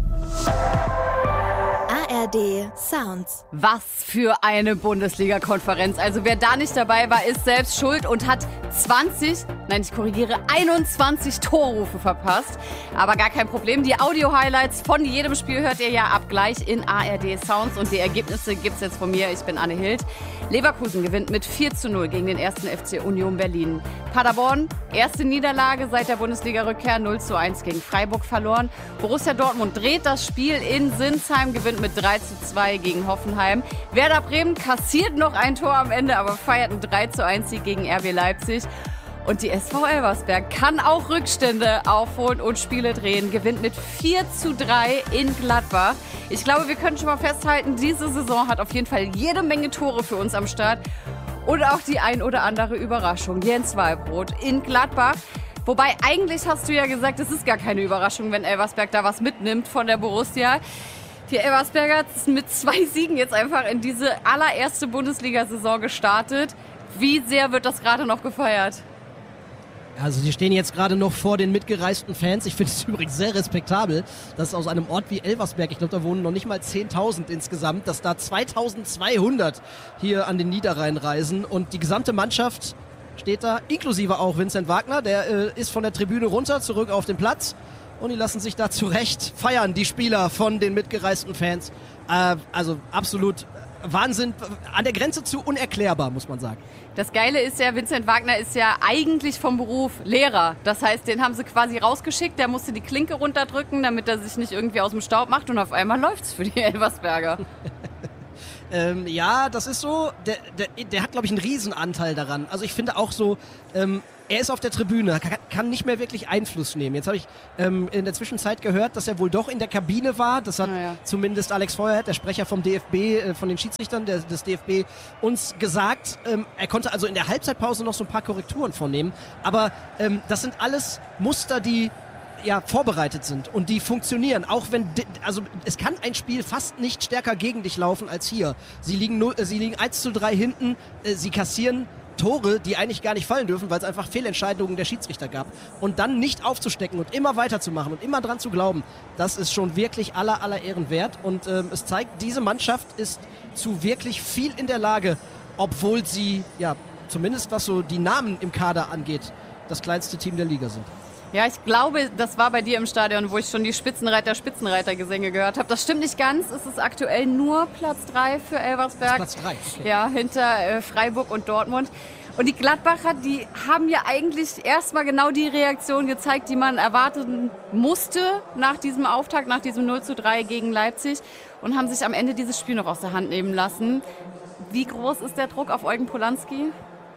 A R D Sounds. Was für eine Bundesliga-Konferenz. Also wer da nicht dabei war, ist selbst schuld und hat zwanzig, nein, ich korrigiere, einundzwanzig Torrufe verpasst. Aber gar kein Problem. Die Audio-Highlights von jedem Spiel hört ihr ja ab gleich in A R D Sounds. Und die Ergebnisse gibt's jetzt von mir. Ich bin Anne Hild. Leverkusen gewinnt mit vier zu null gegen den ersten F C Union Berlin. Paderborn, erste Niederlage seit der Bundesliga-Rückkehr, null zu eins gegen Freiburg verloren. Borussia Dortmund dreht das Spiel in Sinsheim, gewinnt mit drei zu zwei gegen Hoffenheim. Werder Bremen kassiert noch ein Tor am Ende, aber feiert einen drei zu eins Sieg gegen R B Leipzig. Und die S V Elversberg kann auch Rückstände aufholen und Spiele drehen. Gewinnt mit vier zu drei in Gladbach. Ich glaube, wir können schon mal festhalten, diese Saison hat auf jeden Fall jede Menge Tore für uns am Start. Und auch die ein oder andere Überraschung. Jens Wallbrot in Gladbach. Wobei, eigentlich hast du ja gesagt, es ist gar keine Überraschung, wenn Elversberg da was mitnimmt von der Borussia. Die Elversberger sind mit zwei Siegen jetzt einfach in diese allererste Bundesliga-Saison gestartet. Wie sehr wird das gerade noch gefeiert? Also die stehen jetzt gerade noch vor den mitgereisten Fans. Ich finde es übrigens sehr respektabel, dass aus einem Ort wie Elversberg, ich glaube, da wohnen noch nicht mal zehntausend insgesamt, dass da zweitausendzweihundert hier an den Niederrhein reisen und die gesamte Mannschaft steht da, inklusive auch Vincent Wagner, der äh, ist von der Tribüne runter, zurück auf den Platz und die lassen sich da zurecht feiern, die Spieler von den mitgereisten Fans. Äh, also absolut Wahnsinn, an der Grenze zu unerklärbar, muss man sagen. Das Geile ist ja, Vincent Wagner ist ja eigentlich vom Beruf Lehrer. Das heißt, den haben sie quasi rausgeschickt, der musste die Klinke runterdrücken, damit er sich nicht irgendwie aus dem Staub macht und auf einmal läuft's für die Elversberger. ähm, ja, das ist so, der, der, der hat, glaube ich, einen Riesenanteil daran. Also ich finde auch so, ähm, er ist auf der Tribüne, kann, kann nicht mehr wirklich Einfluss nehmen. Jetzt habe ich ähm, in der Zwischenzeit gehört, dass er wohl doch in der Kabine war. Das hat ja. zumindest Alex Feuerherdt, der Sprecher vom D F B, äh, von den Schiedsrichtern der, des D F B, uns gesagt. Ähm, er konnte also in der Halbzeitpause noch so ein paar Korrekturen vornehmen. Aber ähm, das sind alles Muster, die ja, vorbereitet sind und die funktionieren. Auch wenn, also es kann ein Spiel fast nicht stärker gegen dich laufen als hier. Sie liegen, null, äh, sie liegen eins zu drei hinten, äh, sie kassieren Tore, die eigentlich gar nicht fallen dürfen, weil es einfach Fehlentscheidungen der Schiedsrichter gab. Und dann nicht aufzustecken und immer weiterzumachen und immer dran zu glauben, das ist schon wirklich aller, aller Ehren wert. Und ähm, es zeigt, diese Mannschaft ist zu wirklich viel in der Lage, obwohl sie, ja, zumindest was so die Namen im Kader angeht, das kleinste Team der Liga sind. Ja, ich glaube, das war bei dir im Stadion, wo ich schon die Spitzenreiter, Spitzenreiter-Gesänge gehört habe. Das stimmt nicht ganz. Es ist aktuell nur Platz drei für Elversberg. Platz drei, okay. Ja, hinter äh, Freiburg und Dortmund. Und die Gladbacher, die haben ja eigentlich erstmal genau die Reaktion gezeigt, die man erwarten musste nach diesem Auftakt, nach diesem null zu drei gegen Leipzig und haben sich am Ende dieses Spiel noch aus der Hand nehmen lassen. Wie groß ist der Druck auf Eugen Polanski?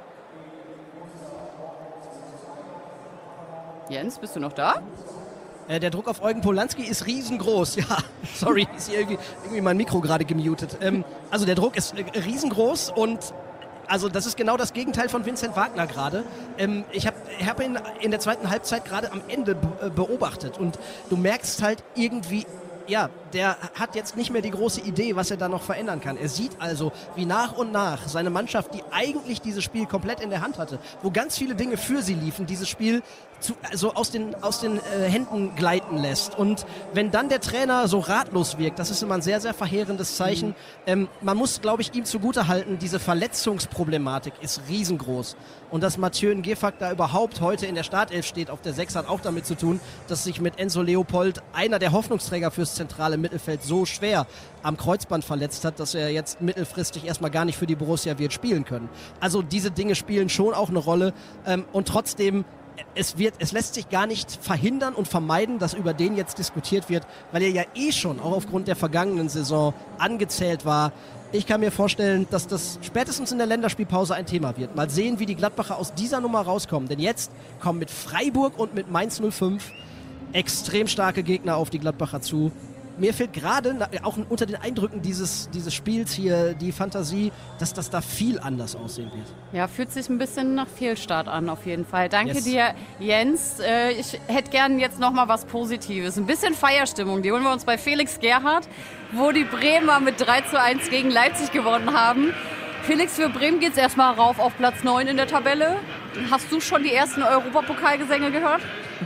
Jens, bist du noch da? Äh, der Druck auf Eugen Polanski ist riesengroß. Ja, sorry, ist hier irgendwie, irgendwie mein Mikro gerade gemutet. Ähm, also der Druck ist äh, riesengroß und also das ist genau das Gegenteil von Vincent Wagner gerade. Ähm, ich habe hab ihn in der zweiten Halbzeit gerade am Ende be- beobachtet und du merkst halt irgendwie, ja, der hat jetzt nicht mehr die große Idee, was er da noch verändern kann. Er sieht also, wie nach und nach seine Mannschaft, die eigentlich dieses Spiel komplett in der Hand hatte, wo ganz viele Dinge für sie liefen, dieses Spiel zu, also aus den, aus den äh, Händen gleiten lässt. Und wenn dann der Trainer so ratlos wirkt, das ist immer ein sehr, sehr verheerendes Zeichen. Mhm. Ähm, man muss, glaube ich, ihm zugutehalten, diese Verletzungsproblematik ist riesengroß. Und dass Mathieu Ngefak da überhaupt heute in der Startelf steht auf der sechs, hat auch damit zu tun, dass sich mit Enzo Leopold, einer der Hoffnungsträger fürs zentrale Mittelfeld, so schwer am Kreuzband verletzt hat, dass er jetzt mittelfristig erstmal gar nicht für die Borussia wird spielen können. Also diese Dinge spielen schon auch eine Rolle. Ähm, und trotzdem, es wird, es lässt sich gar nicht verhindern und vermeiden, dass über den jetzt diskutiert wird, weil er ja eh schon, auch aufgrund der vergangenen Saison, angezählt war. Ich kann mir vorstellen, dass das spätestens in der Länderspielpause ein Thema wird. Mal sehen, wie die Gladbacher aus dieser Nummer rauskommen. Denn jetzt kommen mit Freiburg und mit Mainz null fünf extrem starke Gegner auf die Gladbacher zu. Mir fehlt gerade, auch unter den Eindrücken dieses, dieses Spiels hier, die Fantasie, dass das da viel anders aussehen wird. Ja, fühlt sich ein bisschen nach Fehlstart an, auf jeden Fall. Danke Yes. dir, Jens. Äh, ich hätte gern jetzt noch mal was Positives. Ein bisschen Feierstimmung. Die holen wir uns bei Felix Gerhardt, wo die Bremer mit drei zu eins gegen Leipzig gewonnen haben. Felix, für Bremen geht es erstmal rauf auf Platz neun in der Tabelle. Hast du schon die ersten Europapokalgesänge gehört?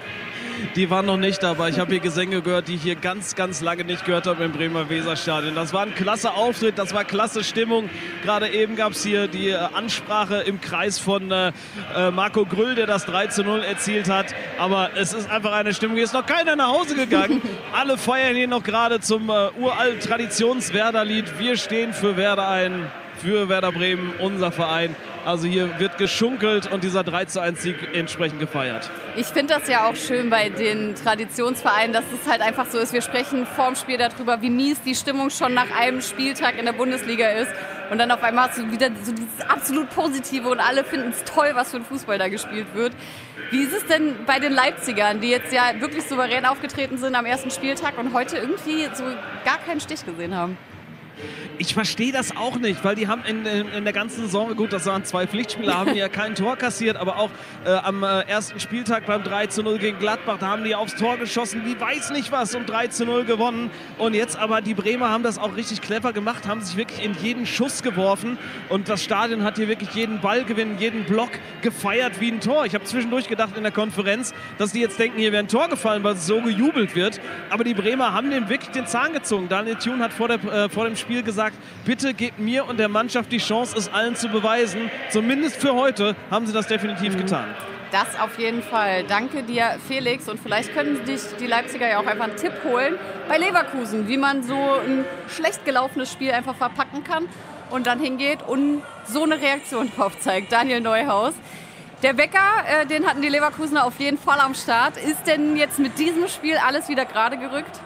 Die waren noch nicht dabei. Ich habe hier Gesänge gehört, die ich hier ganz, ganz lange nicht gehört habe im Bremer Weserstadion. Das war ein klasse Auftritt, das war klasse Stimmung. Gerade eben gab es hier die äh, Ansprache im Kreis von äh, Marco Grüll, der das drei zu null erzielt hat. Aber es ist einfach eine Stimmung. Hier ist noch keiner nach Hause gegangen. Alle feiern hier noch gerade zum äh, uralt Traditions-Werder-Lied. Wir stehen für Werder ein, für Werder Bremen, unser Verein. Also hier wird geschunkelt und dieser drei zu eins Sieg entsprechend gefeiert. Ich finde das ja auch schön bei den Traditionsvereinen, dass es halt einfach so ist. Wir sprechen vorm Spiel darüber, wie mies die Stimmung schon nach einem Spieltag in der Bundesliga ist. Und dann auf einmal hast du wieder so dieses absolut Positive und alle finden es toll, was für ein Fußball da gespielt wird. Wie ist es denn bei den Leipzigern, die jetzt ja wirklich souverän aufgetreten sind am ersten Spieltag und heute irgendwie so gar keinen Stich gesehen haben? Ich verstehe das auch nicht, weil die haben in, in, in der ganzen Saison, gut, das waren zwei Pflichtspiele, haben ja kein Tor kassiert, aber auch äh, am äh, ersten Spieltag beim drei zu null gegen Gladbach, da haben die aufs Tor geschossen, wie weiß nicht was, und drei zu null gewonnen. Und jetzt aber die Bremer haben das auch richtig clever gemacht, haben sich wirklich in jeden Schuss geworfen und das Stadion hat hier wirklich jeden Ballgewinn, jeden Block gefeiert wie ein Tor. Ich habe zwischendurch gedacht in der Konferenz, dass die jetzt denken, hier wäre ein Tor gefallen, weil es so gejubelt wird. Aber die Bremer haben dem wirklich den Zahn gezogen. Daniel Thune hat vor, der, äh, vor dem Spiel gesagt, bitte gebt mir und der Mannschaft die Chance, es allen zu beweisen. Zumindest für heute haben sie das definitiv getan. Das auf jeden Fall. Danke dir, Felix. Und vielleicht können dich die Leipziger ja auch einfach einen Tipp holen bei Leverkusen, wie man so ein schlecht gelaufenes Spiel einfach verpacken kann und dann hingeht und so eine Reaktion drauf zeigt. Daniel Neuhaus. Der Wecker, äh, den hatten die Leverkusener auf jeden Fall am Start. Ist denn jetzt mit diesem Spiel alles wieder gerade gerückt?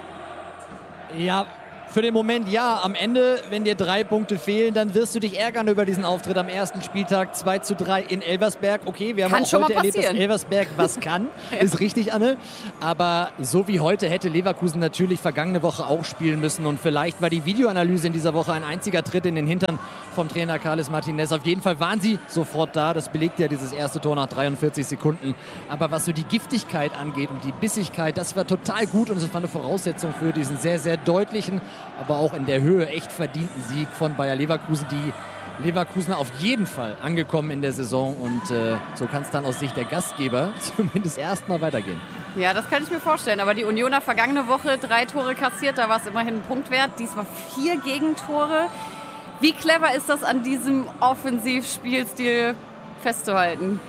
Ja, für den Moment ja. Am Ende, wenn dir drei Punkte fehlen, dann wirst du dich ärgern über diesen Auftritt am ersten Spieltag. zwei zu drei in Elversberg. Okay, wir haben Kann auch schon heute mal erlebt, dass passieren. Elversberg was kann. Ja. Ist richtig, Anne. Aber so wie heute hätte Leverkusen natürlich vergangene Woche auch spielen müssen. Und vielleicht war die Videoanalyse in dieser Woche ein einziger Tritt in den Hintern vom Trainer Carles Martinez. Auf jeden Fall waren sie sofort da. Das belegt ja dieses erste Tor nach dreiundvierzig Sekunden. Aber was so die Giftigkeit angeht und die Bissigkeit, das war total gut. Und es war eine Voraussetzung für diesen sehr, sehr deutlichen, aber auch in der Höhe echt verdienten Sieg von Bayer Leverkusen. Die Leverkusener auf jeden Fall angekommen in der Saison. Und äh, so kann es dann aus Sicht der Gastgeber zumindest erstmal weitergehen. Ja, das kann ich mir vorstellen. Aber die Unioner vergangene Woche drei Tore kassiert, da war es immerhin ein Punktwert. Diesmal vier Gegentore. Wie clever ist das, an diesem Offensivspielstil festzuhalten?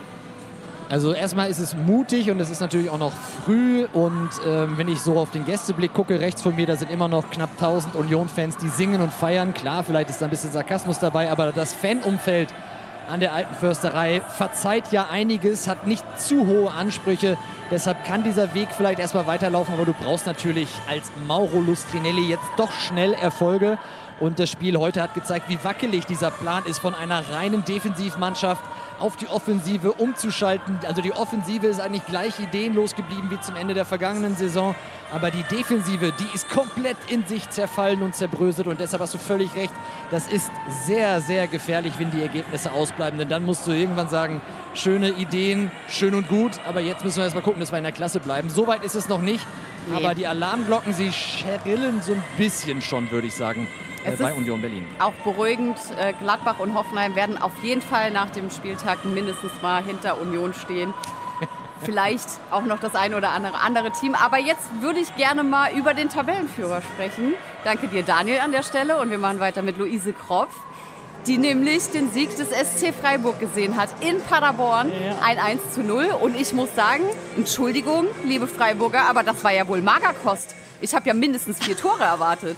Also erstmal ist es mutig und es ist natürlich auch noch früh. Und ähm, wenn ich so auf den Gästeblick gucke, rechts von mir, da sind immer noch knapp tausend Union-Fans, die singen und feiern. Klar, vielleicht ist da ein bisschen Sarkasmus dabei, aber das Fanumfeld an der Alten Försterei verzeiht ja einiges, hat nicht zu hohe Ansprüche. Deshalb kann dieser Weg vielleicht erstmal weiterlaufen, aber du brauchst natürlich als Mauro Lustrinelli jetzt doch schnell Erfolge. Und das Spiel heute hat gezeigt, wie wackelig dieser Plan ist, von einer reinen Defensivmannschaft auf die Offensive umzuschalten. Also die Offensive ist eigentlich gleich ideenlos geblieben wie zum Ende der vergangenen Saison. Aber die Defensive, die ist komplett in sich zerfallen und zerbröselt. Und deshalb hast du völlig recht, das ist sehr, sehr gefährlich, wenn die Ergebnisse ausbleiben. Denn dann musst du irgendwann sagen, schöne Ideen, schön und gut. Aber jetzt müssen wir erst mal gucken, dass wir in der Klasse bleiben. So weit ist es noch nicht. Nee. Aber die Alarmglocken, sie schrillen so ein bisschen schon, würde ich sagen. Es bei ist Union Berlin. Auch beruhigend, äh, Gladbach und Hoffenheim werden auf jeden Fall nach dem Spieltag mindestens mal hinter Union stehen. Vielleicht auch noch das ein oder andere andere Team. Aber jetzt würde ich gerne mal über den Tabellenführer sprechen. Danke dir, Daniel, an der Stelle. Und wir machen weiter mit Luise Kropf, die nämlich den Sieg des S C Freiburg gesehen hat in Paderborn. Ja. Ein eins zu null. Und ich muss sagen, Entschuldigung, liebe Freiburger, aber das war ja wohl Magerkost. Ich habe ja mindestens vier Tore erwartet.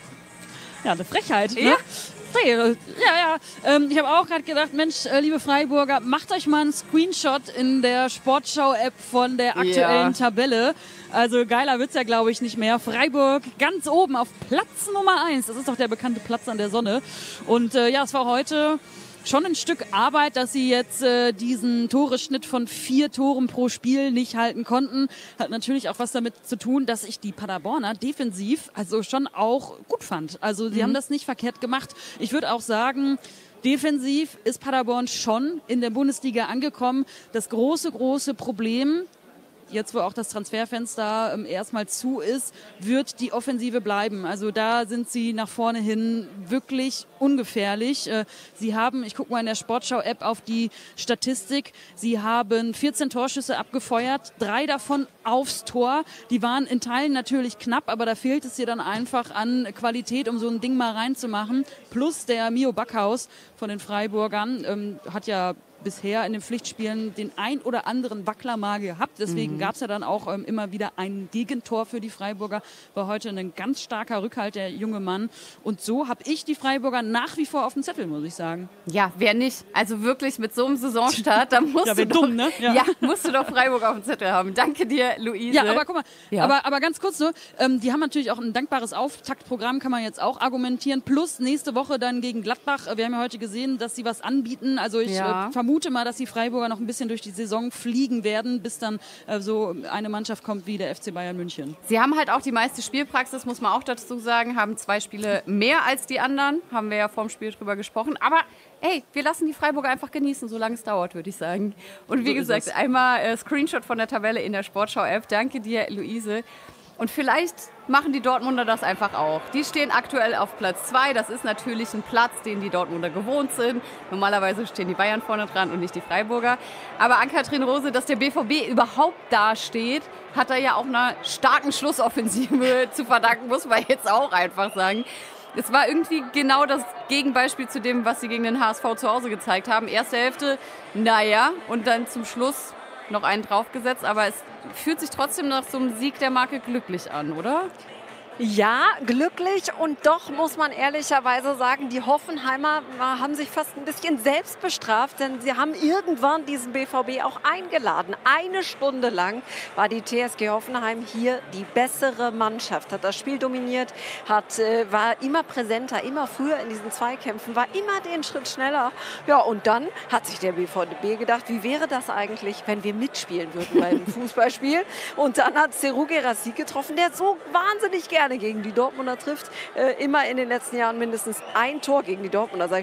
Ja, eine Frechheit. Ja. Ne? Ja, ja. Ähm, ich habe auch gerade gedacht, Mensch, äh, liebe Freiburger, macht euch mal einen Screenshot in der Sportschau-App von der aktuellen ja. Tabelle. Also geiler wird's ja, glaube ich, nicht mehr. Freiburg ganz oben auf Platz Nummer eins. Das ist doch der bekannte Platz an der Sonne. Und äh, ja, es war heute schon ein Stück Arbeit, dass sie jetzt äh, diesen Toreschnitt von vier Toren pro Spiel nicht halten konnten. Hat natürlich auch was damit zu tun, dass ich die Paderborner defensiv also schon auch gut fand. Also sie mhm. haben das nicht verkehrt gemacht. Ich würde auch sagen, defensiv ist Paderborn schon in der Bundesliga angekommen. Das große, große Problem, jetzt wo auch das Transferfenster ähm, erstmal zu ist, wird die Offensive bleiben. Also da sind sie nach vorne hin wirklich ungefährlich. Äh, sie haben, ich gucke mal in der Sportschau-App auf die Statistik, sie haben vierzehn Torschüsse abgefeuert, drei davon aufs Tor. Die waren in Teilen natürlich knapp, aber da fehlt es ihr dann einfach an Qualität, um so ein Ding mal reinzumachen. Plus der Mio Backhaus von den Freiburgern ähm, hat ja bisher in den Pflichtspielen den ein oder anderen Wackler mal gehabt. Deswegen mhm. gab es ja dann auch ähm, immer wieder ein Gegentor für die Freiburger. War heute ein ganz starker Rückhalt, der junge Mann. Und so habe ich die Freiburger nach wie vor auf dem Zettel, muss ich sagen. Ja, wer nicht? Also wirklich mit so einem Saisonstart, da musst, ja, du, dumm, doch, ne? ja. Ja, musst du doch Freiburg auf dem Zettel haben. Danke dir, Luise. Ja, aber guck mal, ja. aber, aber ganz kurz so, ähm, die haben natürlich auch ein dankbares Auftaktprogramm, kann man jetzt auch argumentieren. Plus nächste Woche dann gegen Gladbach. Wir haben ja heute gesehen, dass sie was anbieten. Also ich ja. äh, vermute mal, dass die Freiburger noch ein bisschen durch die Saison fliegen werden, bis dann äh, so eine Mannschaft kommt wie der F C Bayern München. Sie haben halt auch die meiste Spielpraxis, muss man auch dazu sagen, haben zwei Spiele mehr als die anderen, haben wir ja vorm Spiel drüber gesprochen, aber ey, wir lassen die Freiburger einfach genießen, solange es dauert, würde ich sagen. Und wie so gesagt, einmal äh, Screenshot von der Tabelle in der Sportschau-App. Danke dir, Luise. Und vielleicht machen die Dortmunder das einfach auch. Die stehen aktuell auf Platz zwei. Das ist natürlich ein Platz, den die Dortmunder gewohnt sind. Normalerweise stehen die Bayern vorne dran und nicht die Freiburger. Aber Ann-Kathrin Rose, dass der B V B überhaupt dasteht, hat er ja auch einer starken Schlussoffensive zu verdanken, muss man jetzt auch einfach sagen. Es war irgendwie genau das Gegenbeispiel zu dem, was sie gegen den H S V zu Hause gezeigt haben. Erste Hälfte, naja, und dann zum Schluss noch einen draufgesetzt, aber es fühlt sich trotzdem nach so einem Sieg der Marke glücklich an, oder? Ja, glücklich und doch muss man ehrlicherweise sagen, die Hoffenheimer haben sich fast ein bisschen selbst bestraft, denn sie haben irgendwann diesen B V B auch eingeladen. Eine Stunde lang war die T S G Hoffenheim hier die bessere Mannschaft, hat das Spiel dominiert, hat, äh, war immer präsenter, immer früher in diesen Zweikämpfen, war immer den Schritt schneller. Ja, und dann hat sich der B V B gedacht, wie wäre das eigentlich, wenn wir mitspielen würden beim Fußballspiel? Und dann hat Serhou Guirassy getroffen, der so wahnsinnig gerne gegen die Dortmunder trifft. Äh, immer in den letzten Jahren mindestens ein Tor gegen die Dortmunder.